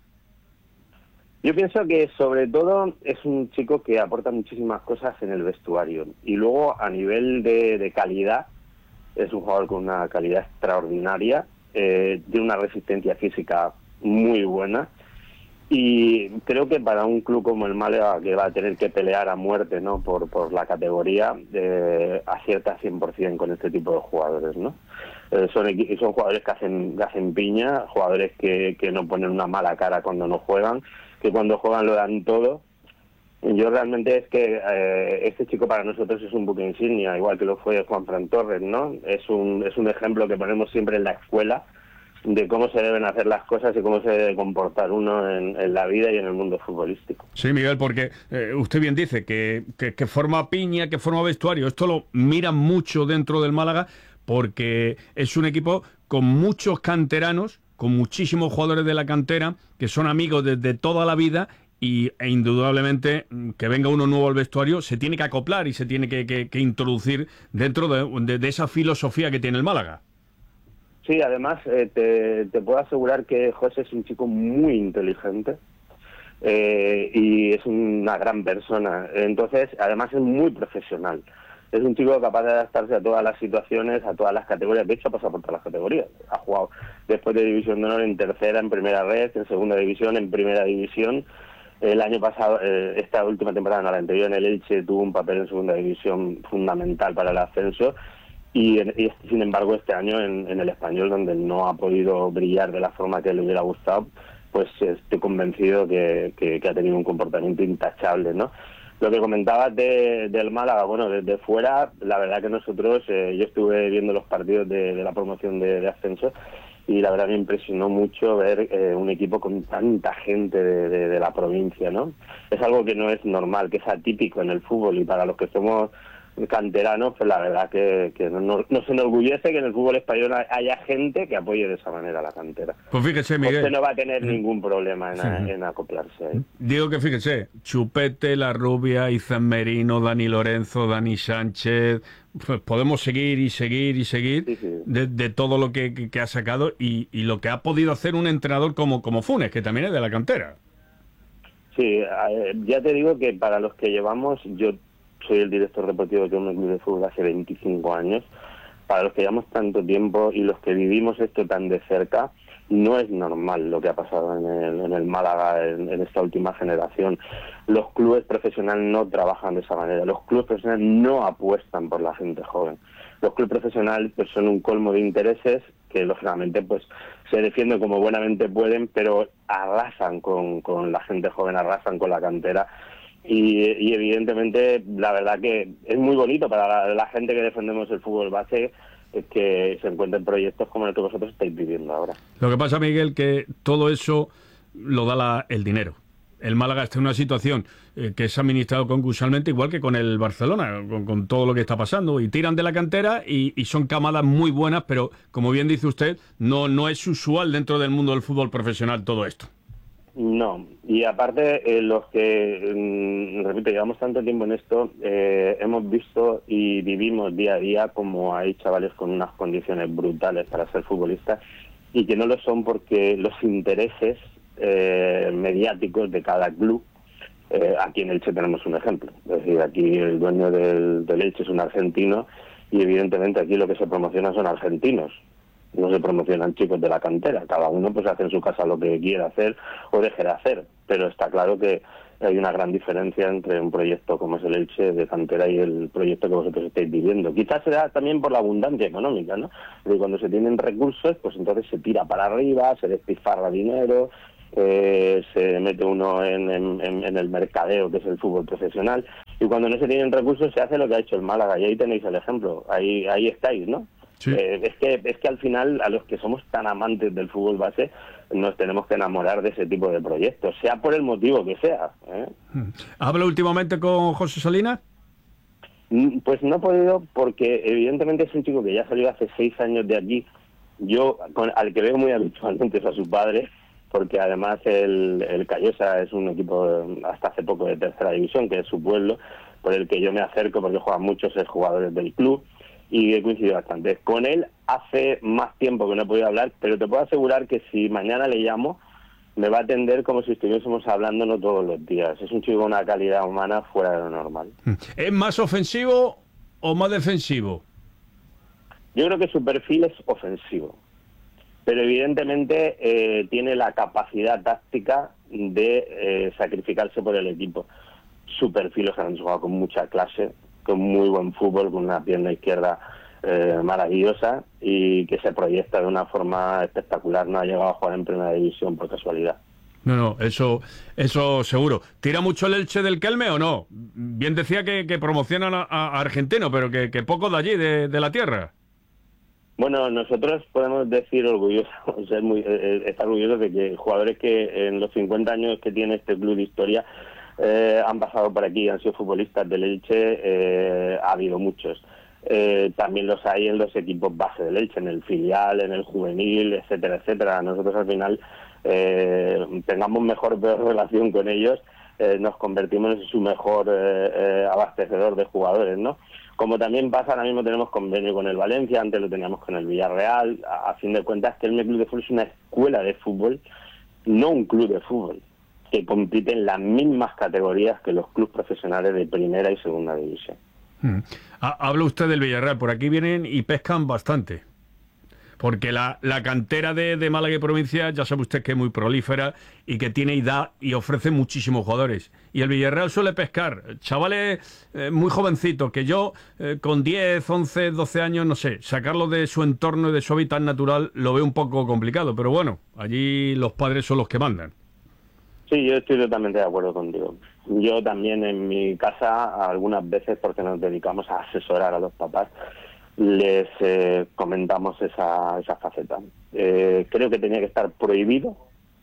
Yo pienso que sobre todo es un chico que aporta muchísimas cosas en el vestuario y luego a nivel de calidad es un jugador con una calidad extraordinaria, tiene una resistencia física muy buena. Y creo que para un club como el Málaga, que va a tener que pelear a muerte, ¿no? por la categoría, acierta 100% con este tipo de jugadores, ¿no? Son jugadores que hacen piña, jugadores que no ponen una mala cara cuando no juegan, que cuando juegan lo dan todo. Yo realmente es que este chico para nosotros es un buque insignia, igual que lo fue Juanfran Torres, ¿no? Es un ejemplo que ponemos siempre en la escuela, de cómo se deben hacer las cosas y cómo se debe comportar uno en la vida y en el mundo futbolístico. Sí, Miguel, porque usted bien dice que forma piña, que forma vestuario. Esto lo miran mucho dentro del Málaga porque es un equipo con muchos canteranos, con muchísimos jugadores de la cantera que son amigos desde toda la vida e indudablemente que venga uno nuevo al vestuario se tiene que acoplar y se tiene que introducir dentro de esa filosofía que tiene el Málaga. Sí, además te puedo asegurar que José es un chico muy inteligente y es una gran persona. Entonces, además es muy profesional. Es un chico capaz de adaptarse a todas las situaciones, a todas las categorías. De hecho, ha pasado por todas las categorías. Ha jugado después de División de Honor en tercera, en primera red, en segunda división, en primera división. El año pasado, esta última temporada, no la anterior, en el Elche tuvo un papel en segunda división fundamental para el ascenso. Y sin embargo este año en el Español, donde no ha podido brillar de la forma que le hubiera gustado, pues estoy convencido que ha tenido un comportamiento intachable, ¿no? Lo que comentabas del Málaga, bueno, desde fuera, la verdad que nosotros, yo estuve viendo los partidos de la promoción de ascenso y la verdad me impresionó mucho ver un equipo con tanta gente de la provincia, ¿no? Es algo que no es normal, que es atípico en el fútbol y para los que somos canteranos, pues la verdad que nos enorgullece que en el fútbol español haya gente que apoye de esa manera a la cantera. Pues fíjese, Miguel, usted no va a tener ningún problema en acoplarse ahí. Digo que fíjese, Chupete, La Rubia, Izan Merino, Dani Lorenzo, Dani Sánchez, pues podemos seguir y seguir y seguir de todo lo que ha sacado y lo que ha podido hacer un entrenador como Funes, que también es de la cantera. Sí, ya te digo que para los que llevamos, yo soy el director deportivo de un club de fútbol hace 25 años. Para los que llevamos tanto tiempo y los que vivimos esto tan de cerca, no es normal lo que ha pasado en el Málaga en esta última generación. Los clubes profesionales no trabajan de esa manera. Los clubes profesionales no apuestan por la gente joven. Los clubes profesionales pues son un colmo de intereses que lógicamente pues se defienden como buenamente pueden, pero arrasan con la gente joven, arrasan con la cantera. Y evidentemente la verdad que es muy bonito para la gente que defendemos el fútbol base que se encuentren proyectos como el que vosotros estáis viviendo ahora. Lo que pasa, Miguel, que todo eso lo da el dinero. el Málaga está en una situación que es administrado concursalmente, igual que con el Barcelona, con todo lo que está pasando, y tiran de la cantera y son camadas muy buenas, pero como bien dice usted, no es usual dentro del mundo del fútbol profesional todo esto. No, y aparte los que, repito, llevamos tanto tiempo en esto, hemos visto y vivimos día a día como hay chavales con unas condiciones brutales para ser futbolistas y que no lo son porque los intereses mediáticos de cada club, aquí en Elche tenemos un ejemplo, es decir, aquí el dueño del Elche es un argentino y evidentemente aquí lo que se promociona son argentinos. No se promocionan chicos de la cantera, cada uno pues hace en su casa lo que quiera hacer o deje de hacer, pero está claro que hay una gran diferencia entre un proyecto como es el Elche de cantera y el proyecto que vosotros estáis viviendo. Quizás se da también por la abundancia económica, ¿no? Porque cuando se tienen recursos, pues entonces se tira para arriba, se despilfarra dinero, se mete uno en el mercadeo que es el fútbol profesional, y cuando no se tienen recursos se hace lo que ha hecho el Málaga, y ahí tenéis el ejemplo, ahí estáis, ¿no? Sí. Es que al final, a los que somos tan amantes del fútbol base, nos tenemos que enamorar de ese tipo de proyectos, sea por el motivo que sea. ¿Habla últimamente con José Salinas? Pues no he podido, porque evidentemente es un chico que ya salió hace 6 años de aquí. Yo, al que veo muy habitualmente es a su padre, porque además el Callosa es un equipo hasta hace poco de tercera división, que es su pueblo, por el que yo me acerco porque juegan muchos jugadores del club. Y he coincidido bastante. Con él hace más tiempo que no he podido hablar, pero te puedo asegurar que si mañana le llamo, me va a atender como si estuviésemos hablando no todos los días. Es un chico con una calidad humana fuera de lo normal. ¿Es más ofensivo o más defensivo? Yo creo que su perfil es ofensivo, pero evidentemente tiene la capacidad táctica de sacrificarse por el equipo. Su perfil es que han jugado con mucha clase, con muy buen fútbol, con una pierna izquierda maravillosa y que se proyecta de una forma espectacular. No ha llegado a jugar en primera división por casualidad. No, eso seguro. ¿Tira mucho el Elche del Kelme o no? Bien decía que promocionan a argentinos, pero que poco de allí, de la tierra. Bueno, nosotros podemos decir orgullosos, estar orgullosos de que jugadores que en los 50 años que tiene este club de historia han pasado por aquí, han sido futbolistas del Elche, ha habido muchos. También los hay en los equipos base del Elche, en el filial, en el juvenil, etcétera, etcétera. Nosotros al final, tengamos mejor o peor relación con ellos, nos convertimos en su mejor abastecedor de jugadores, ¿no? Como también pasa, ahora mismo tenemos convenio con el Valencia, antes lo teníamos con el Villarreal. A fin de cuentas, que el Club de Fútbol es una escuela de fútbol, no un club de fútbol, que compite en las mismas categorías que los clubes profesionales de primera y segunda división. Habla usted del Villarreal, por aquí vienen y pescan bastante, porque la cantera de Málaga y provincia, ya sabe usted que es muy prolífera y que tiene edad y ofrece muchísimos jugadores. Y el Villarreal suele pescar chavales muy jovencitos, que yo con 10, 11, 12 años, no sé, sacarlos de su entorno y de su hábitat natural lo veo un poco complicado, pero bueno, allí los padres son los que mandan. Sí, yo estoy totalmente de acuerdo contigo. Yo también en mi casa, algunas veces, porque nos dedicamos a asesorar a los papás, les comentamos esa faceta. Creo que tenía que estar prohibido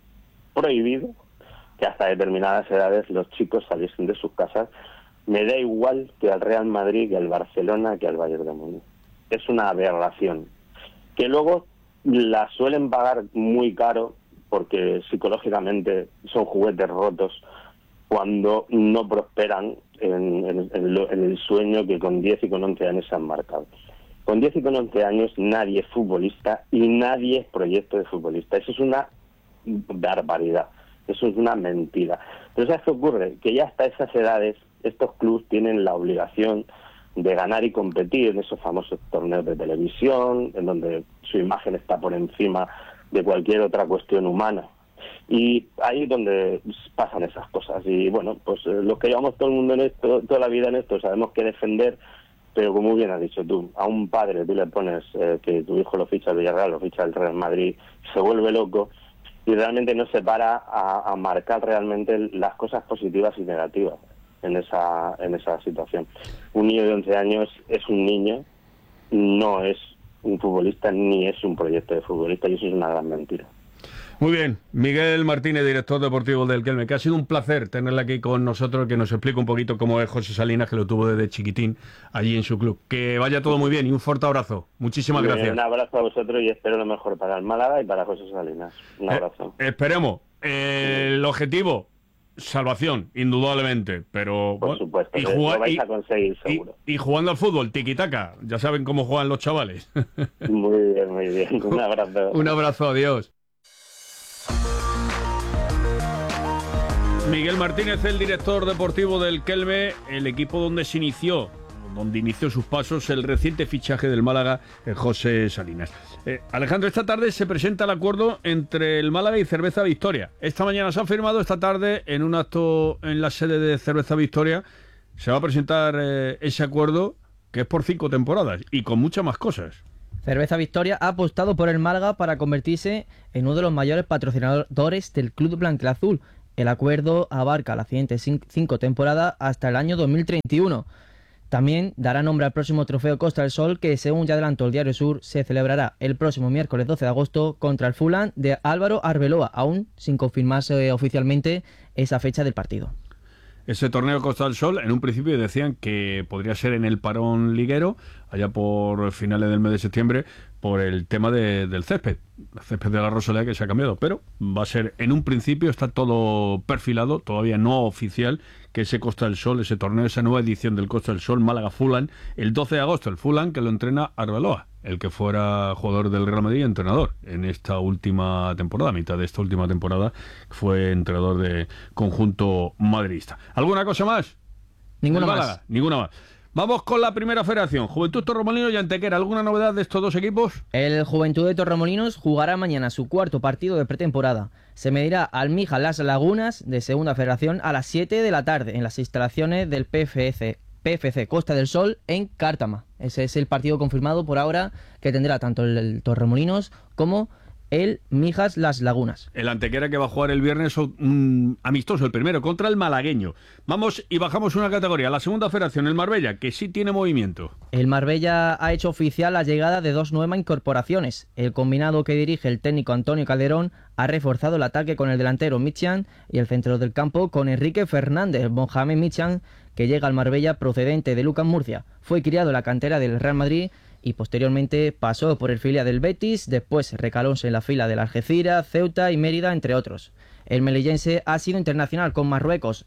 que hasta determinadas edades los chicos saliesen de sus casas. Me da igual que al Real Madrid, que al Barcelona, que al Bayern de Múnich. Es una aberración. Que luego la suelen pagar muy caro, porque psicológicamente son juguetes rotos cuando no prosperan en el sueño que con 10 y con 11 años se han marcado. Con 10 y con 11 años nadie es futbolista y nadie es proyecto de futbolista. Eso es una barbaridad, eso es una mentira. Pero ¿sabes qué ocurre? Que ya hasta esas edades estos clubes tienen la obligación de ganar y competir en esos famosos torneos de televisión, en donde su imagen está por encima de cualquier otra cuestión humana. Y ahí es donde pasan esas cosas. Y bueno, pues los que llevamos todo el mundo en esto, toda la vida en esto, sabemos que defender, pero como bien has dicho tú, a un padre tú le pones que tu hijo lo ficha el Villarreal, lo ficha el Real Madrid, se vuelve loco y realmente no se para a marcar realmente las cosas positivas y negativas en esa situación. Un niño de 11 años es un niño, no es un futbolista ni es un proyecto de futbolista, y eso es una gran mentira. Muy bien, Miguel Martínez, director deportivo del Kelme, que ha sido un placer tenerle aquí con nosotros, que nos explique un poquito cómo es José Salinas, que lo tuvo desde chiquitín allí en su club. Que vaya todo muy bien y un fuerte abrazo. Muchísimas gracias. Un abrazo a vosotros y espero lo mejor para el Málaga y para José Salinas. Un abrazo. Esperemos. El objetivo, salvación, indudablemente, pero por supuesto, lo vais a conseguir seguro. Y jugando al fútbol, tiquitaca, ya saben cómo juegan los chavales. Muy bien. Un abrazo. Un abrazo, adiós. Miguel Martínez, el director deportivo del Kelme, el equipo donde inició sus pasos el reciente fichaje del Málaga, José Salinas. Alejandro, esta tarde se presenta el acuerdo entre el Málaga y Cerveza Victoria. Esta mañana se ha firmado, esta tarde en un acto en la sede de Cerveza Victoria se va a presentar ese acuerdo, que es por 5 temporadas y con muchas más cosas. Cerveza Victoria ha apostado por el Málaga para convertirse en uno de los mayores patrocinadores del club blanquiazul. El acuerdo abarca las siguientes 5 temporadas hasta el año 2031. También dará nombre al próximo trofeo Costa del Sol, que según ya adelantó el Diario Sur, se celebrará el próximo miércoles 12 de agosto contra el Fulham de Álvaro Arbeloa, aún sin confirmarse oficialmente esa fecha del partido. Ese torneo Costa del Sol, en un principio decían que podría ser en el parón liguero, allá por finales del mes de septiembre, por el tema del césped. El césped de la Rosaleda, que se ha cambiado, pero va a ser, en un principio, está todo perfilado, todavía no oficial, que ese Costa del Sol, ese torneo, esa nueva edición del Costa del Sol, Málaga-Fulham, el 12 de agosto, el Fulham, que lo entrena Arbeloa, el que fuera jugador del Real Madrid y entrenador en esta última temporada, mitad de esta última temporada, fue entrenador de conjunto madridista. ¿Alguna cosa más? Ninguna más. Ninguna más. Vamos con la primera federación, Juventud Torremolinos y Antequera. ¿Alguna novedad de estos dos equipos? El Juventud de Torremolinos jugará mañana su cuarto partido de pretemporada. Se medirá al Mija Las Lagunas de Segunda Federación a las 7 de la tarde en las instalaciones del PFC Costa del Sol en Cártama. Ese es el partido confirmado por ahora que tendrá tanto el Torremolinos como el Mijas Las Lagunas. El Antequera, que va a jugar el viernes amistoso, el primero, contra el malagueño. Vamos y bajamos una categoría. La segunda federación, el Marbella, que sí tiene movimiento. El Marbella ha hecho oficial la llegada de 2 nuevas incorporaciones. El combinado que dirige el técnico Antonio Calderón ha reforzado el ataque con el delantero Michan y el centro del campo con Enrique Fernández. Mohamed Michan, que llega al Marbella procedente de Lucas Murcia. Fue criado en la cantera del Real Madrid y posteriormente pasó por el filial del Betis, después recalóse en la fila del Algeciras, Ceuta y Mérida, entre otros. El melillense ha sido internacional con Marruecos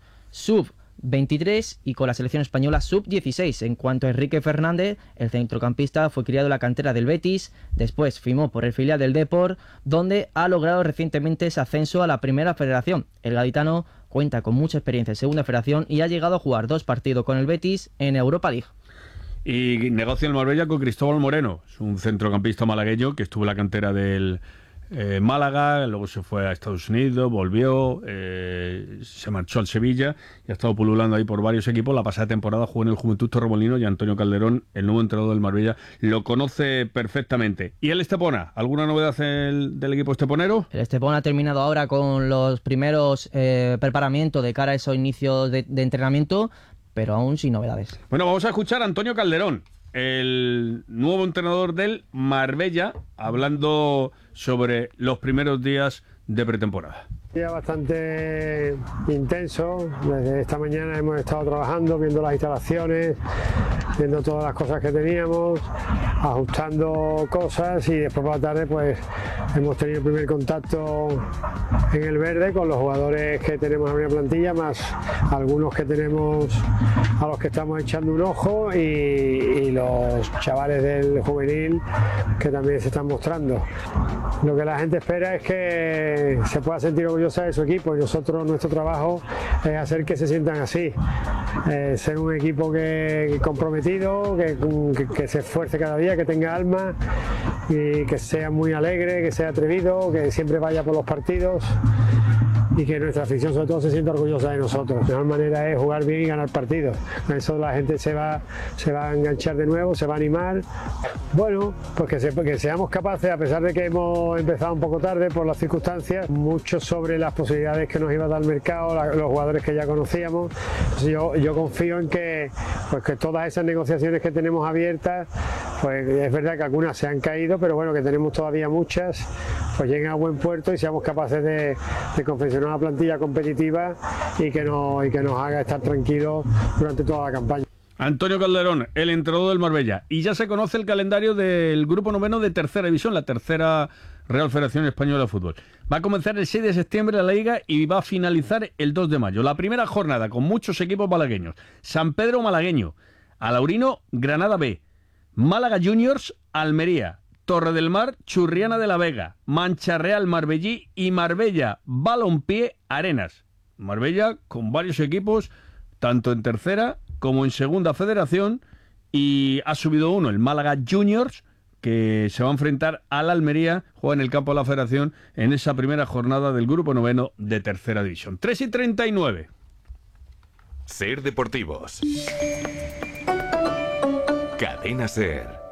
sub-23 y con la selección española sub-16. En cuanto a Enrique Fernández, el centrocampista fue criado en la cantera del Betis, después firmó por el filial del Depor, donde ha logrado recientemente ese ascenso a la primera federación. El gaditano cuenta con mucha experiencia en segunda federación y ha llegado a jugar 2 partidos con el Betis en Europa League. Y negocia el Marbella con Cristóbal Moreno, es un centrocampista malagueño que estuvo en la cantera del Málaga, luego se fue a Estados Unidos, volvió, se marchó al Sevilla y ha estado pululando ahí por varios equipos. La pasada temporada jugó en el Juventud Torremolinos y Antonio Calderón, el nuevo entrenador del Marbella, lo conoce perfectamente. ¿Y el Estepona? ¿Alguna novedad del equipo esteponero? El Estepona ha terminado ahora con los primeros preparamientos de cara a esos inicios de entrenamiento, pero aún sin novedades. Bueno, vamos a escuchar a Antonio Calderón, el nuevo entrenador del Marbella, hablando sobre los primeros días de pretemporada. Día bastante intenso. Desde esta mañana hemos estado trabajando, viendo las instalaciones, viendo todas las cosas que teníamos, ajustando cosas, y después por la tarde pues hemos tenido el primer contacto en el verde con los jugadores que tenemos en la plantilla, más algunos que tenemos a los que estamos echando un ojo, y los chavales del juvenil que también se están mostrando. Lo que la gente espera es que se pueda sentir orgullosa de su equipo, y nuestro trabajo es hacer que se sientan así, ser un equipo comprometido, que se esfuerce cada día, que tenga alma y que sea muy alegre, que sea atrevido, que siempre vaya por los partidos, y que nuestra afición sobre todo se sienta orgullosa de nosotros. La mejor manera es jugar bien y ganar partidos. Con eso la gente se va a enganchar de nuevo, se va a animar. Bueno, pues que seamos capaces, a pesar de que hemos empezado un poco tarde por las circunstancias, mucho sobre las posibilidades que nos iba a dar el mercado, los jugadores que ya conocíamos. Yo confío en que todas esas negociaciones que tenemos abiertas, pues es verdad que algunas se han caído, pero bueno, que tenemos todavía muchas, pues lleguen a buen puerto y seamos capaces de confeccionar una plantilla competitiva y que nos haga estar tranquilos durante toda la campaña. Antonio Calderón, el entrenador del Marbella. Y ya se conoce el calendario del grupo noveno de tercera división, la tercera Real Federación Española de Fútbol. Va a comenzar el 6 de septiembre la Liga y va a finalizar el 2 de mayo. La primera jornada con muchos equipos malagueños. San Pedro malagueño, Alaurino, Granada B, Málaga Juniors, Almería, Torre del Mar, Churriana de la Vega, Mancha Real Marbellí y Marbella Balompié Arenas. Marbella con varios equipos, tanto en tercera como en segunda federación, y ha subido uno, el Málaga Juniors, que se va a enfrentar al Almería, juega en el campo de la federación en esa primera jornada del grupo noveno de tercera división. 3:39. Ser Deportivos. Cadena Ser.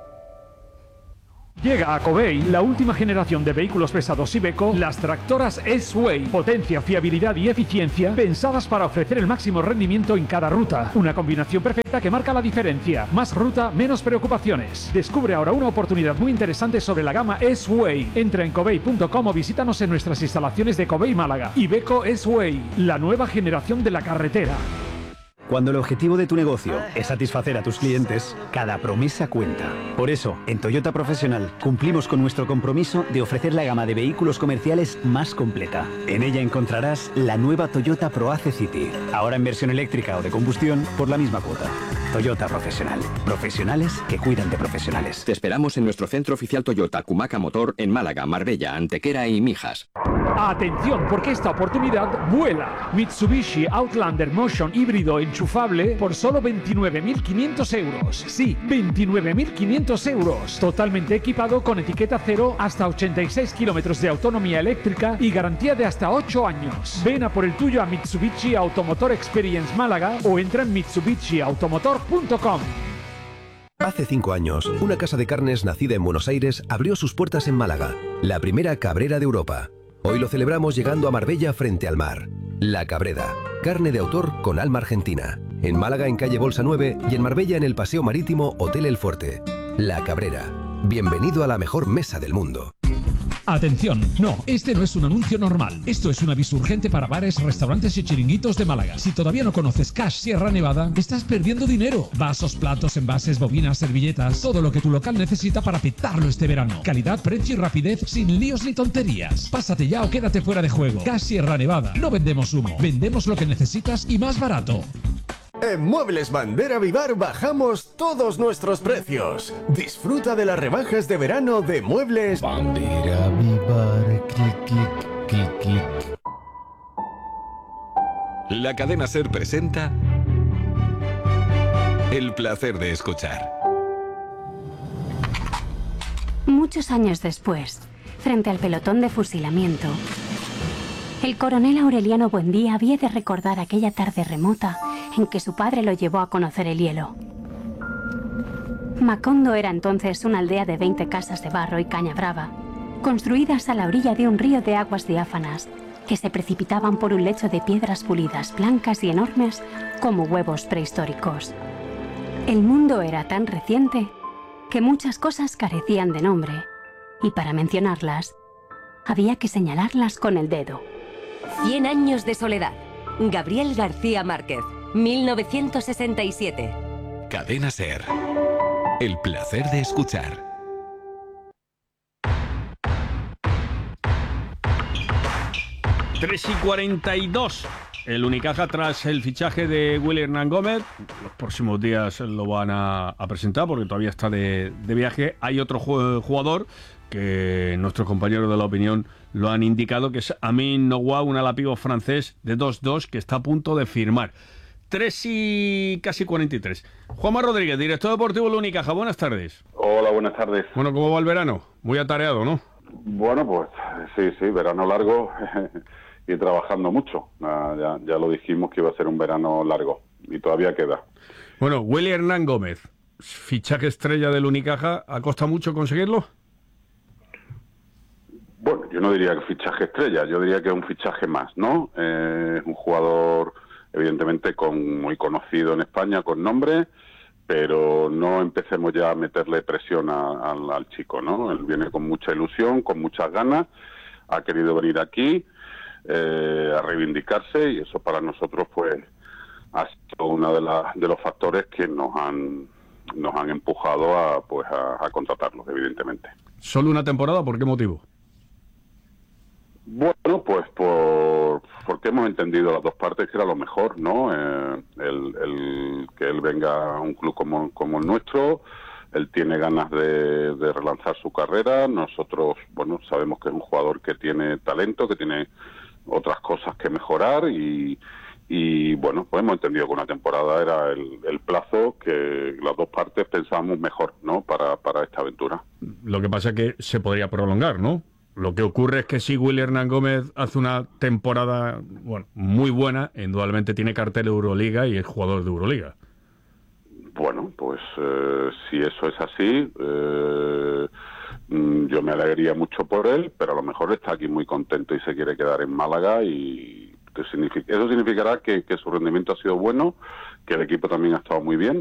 Llega a Covey la última generación de vehículos pesados Iveco, las tractoras S-Way. Potencia, fiabilidad y eficiencia pensadas para ofrecer el máximo rendimiento en cada ruta. Una combinación perfecta que marca la diferencia. Más ruta, menos preocupaciones. Descubre ahora una oportunidad muy interesante sobre la gama S-Way. Entra en covey.com o visítanos en nuestras instalaciones de Covey Málaga. Iveco S-Way, la nueva generación de la carretera. Cuando el objetivo de tu negocio es satisfacer a tus clientes, cada promesa cuenta. Por eso, en Toyota Profesional cumplimos con nuestro compromiso de ofrecer la gama de vehículos comerciales más completa. En ella encontrarás la nueva Toyota ProAce City, ahora en versión eléctrica o de combustión por la misma cuota. Toyota Profesional. Profesionales que cuidan de profesionales. Te esperamos en nuestro centro oficial Toyota Cumaca Motor en Málaga, Marbella, Antequera y Mijas. Atención, porque esta oportunidad vuela. Mitsubishi Outlander Motion híbrido enchufable por solo 29.500 euros. Sí, 29.500 euros. Totalmente equipado con etiqueta cero, hasta 86 kilómetros de autonomía eléctrica y garantía de hasta 8 años. Ven a por el tuyo a Mitsubishi Automotor Experience Málaga o entra en mitsubishiautomotor.com. Hace 5 años, una casa de carnes nacida en Buenos Aires abrió sus puertas en Málaga, la primera cabrera de Europa. Hoy lo celebramos llegando a Marbella frente al mar. La Cabrera, carne de autor con alma argentina. En Málaga en calle Bolsa 9 y en Marbella en el Paseo Marítimo Hotel El Fuerte. La Cabrera, bienvenido a la mejor mesa del mundo. Atención, no, este no es un anuncio normal. Esto es un aviso urgente para bares, restaurantes y chiringuitos de Málaga. Si todavía no conoces Cash Sierra Nevada, estás perdiendo dinero. Vasos, platos, envases, bobinas, servilletas, todo lo que tu local necesita para petarlo este verano. Calidad, precio y rapidez sin líos ni tonterías. Pásate ya o quédate fuera de juego. Cash Sierra Nevada. No vendemos humo, vendemos lo que necesitas y más barato. En Muebles Bandera Vivar bajamos todos nuestros precios. Disfruta de las rebajas de verano de Muebles Bandera Vivar. Clic, clic, clic, clic. La cadena SER presenta El placer de escuchar. Muchos años después, frente al pelotón de fusilamiento, el coronel Aureliano Buendía había de recordar aquella tarde remota en que su padre lo llevó a conocer el hielo. Macondo era entonces una aldea de 20 casas de barro y caña brava, construidas a la orilla de un río de aguas diáfanas que se precipitaban por un lecho de piedras pulidas, blancas y enormes como huevos prehistóricos. El mundo era tan reciente que muchas cosas carecían de nombre, y para mencionarlas, había que señalarlas con el dedo. 100 años de soledad. Gabriel García Márquez, 1967. Cadena SER. El placer de escuchar. ...3:42... El Unicaja tras el fichaje de Willy Hernán Gómez. Los próximos días lo van a presentar porque todavía está de viaje. Hay otro jugador que nuestros compañeros de La Opinión lo han indicado, que es Amin Noua, un alapivo francés de 2-2 que está a punto de firmar. 3:43. Juanma Rodríguez, director deportivo de Unicaja. Buenas tardes. Hola, buenas tardes. Bueno, ¿cómo va el verano? Muy atareado, ¿no? Bueno, pues sí, verano largo y trabajando mucho. Ya lo dijimos que iba a ser un verano largo y todavía queda. Bueno, Willy Hernán Gómez, fichaje estrella del Unicaja, ¿ha costado mucho conseguirlo? Bueno, yo no diría que fichaje estrella, yo diría que es un fichaje más, ¿no? Es un jugador, evidentemente, muy conocido en España, con nombre, pero no empecemos ya a meterle presión al chico, ¿no? Él viene con mucha ilusión, con muchas ganas, ha querido venir aquí a reivindicarse, y eso para nosotros pues ha sido uno de los factores que nos han empujado a contratarlo, evidentemente. ¿Solo una temporada? ¿Por qué motivo? Bueno, pues porque hemos entendido las dos partes que era lo mejor, ¿no? El que él venga a un club como el nuestro, él tiene ganas de relanzar su carrera. Nosotros, bueno, sabemos que es un jugador que tiene talento, que tiene otras cosas que mejorar, y bueno, pues hemos entendido que una temporada era el plazo que las dos partes pensábamos mejor, ¿no? Para esta aventura. Lo que pasa es que se podría prolongar, ¿no? Lo que ocurre es que si Willy Hernán Gómez hace una temporada muy buena, indudablemente tiene cartel de Euroliga y es jugador de Euroliga. Bueno, pues si eso es así, yo me alegraría mucho por él, pero a lo mejor está aquí muy contento y se quiere quedar en Málaga, y eso significará que su rendimiento ha sido bueno, que el equipo también ha estado muy bien,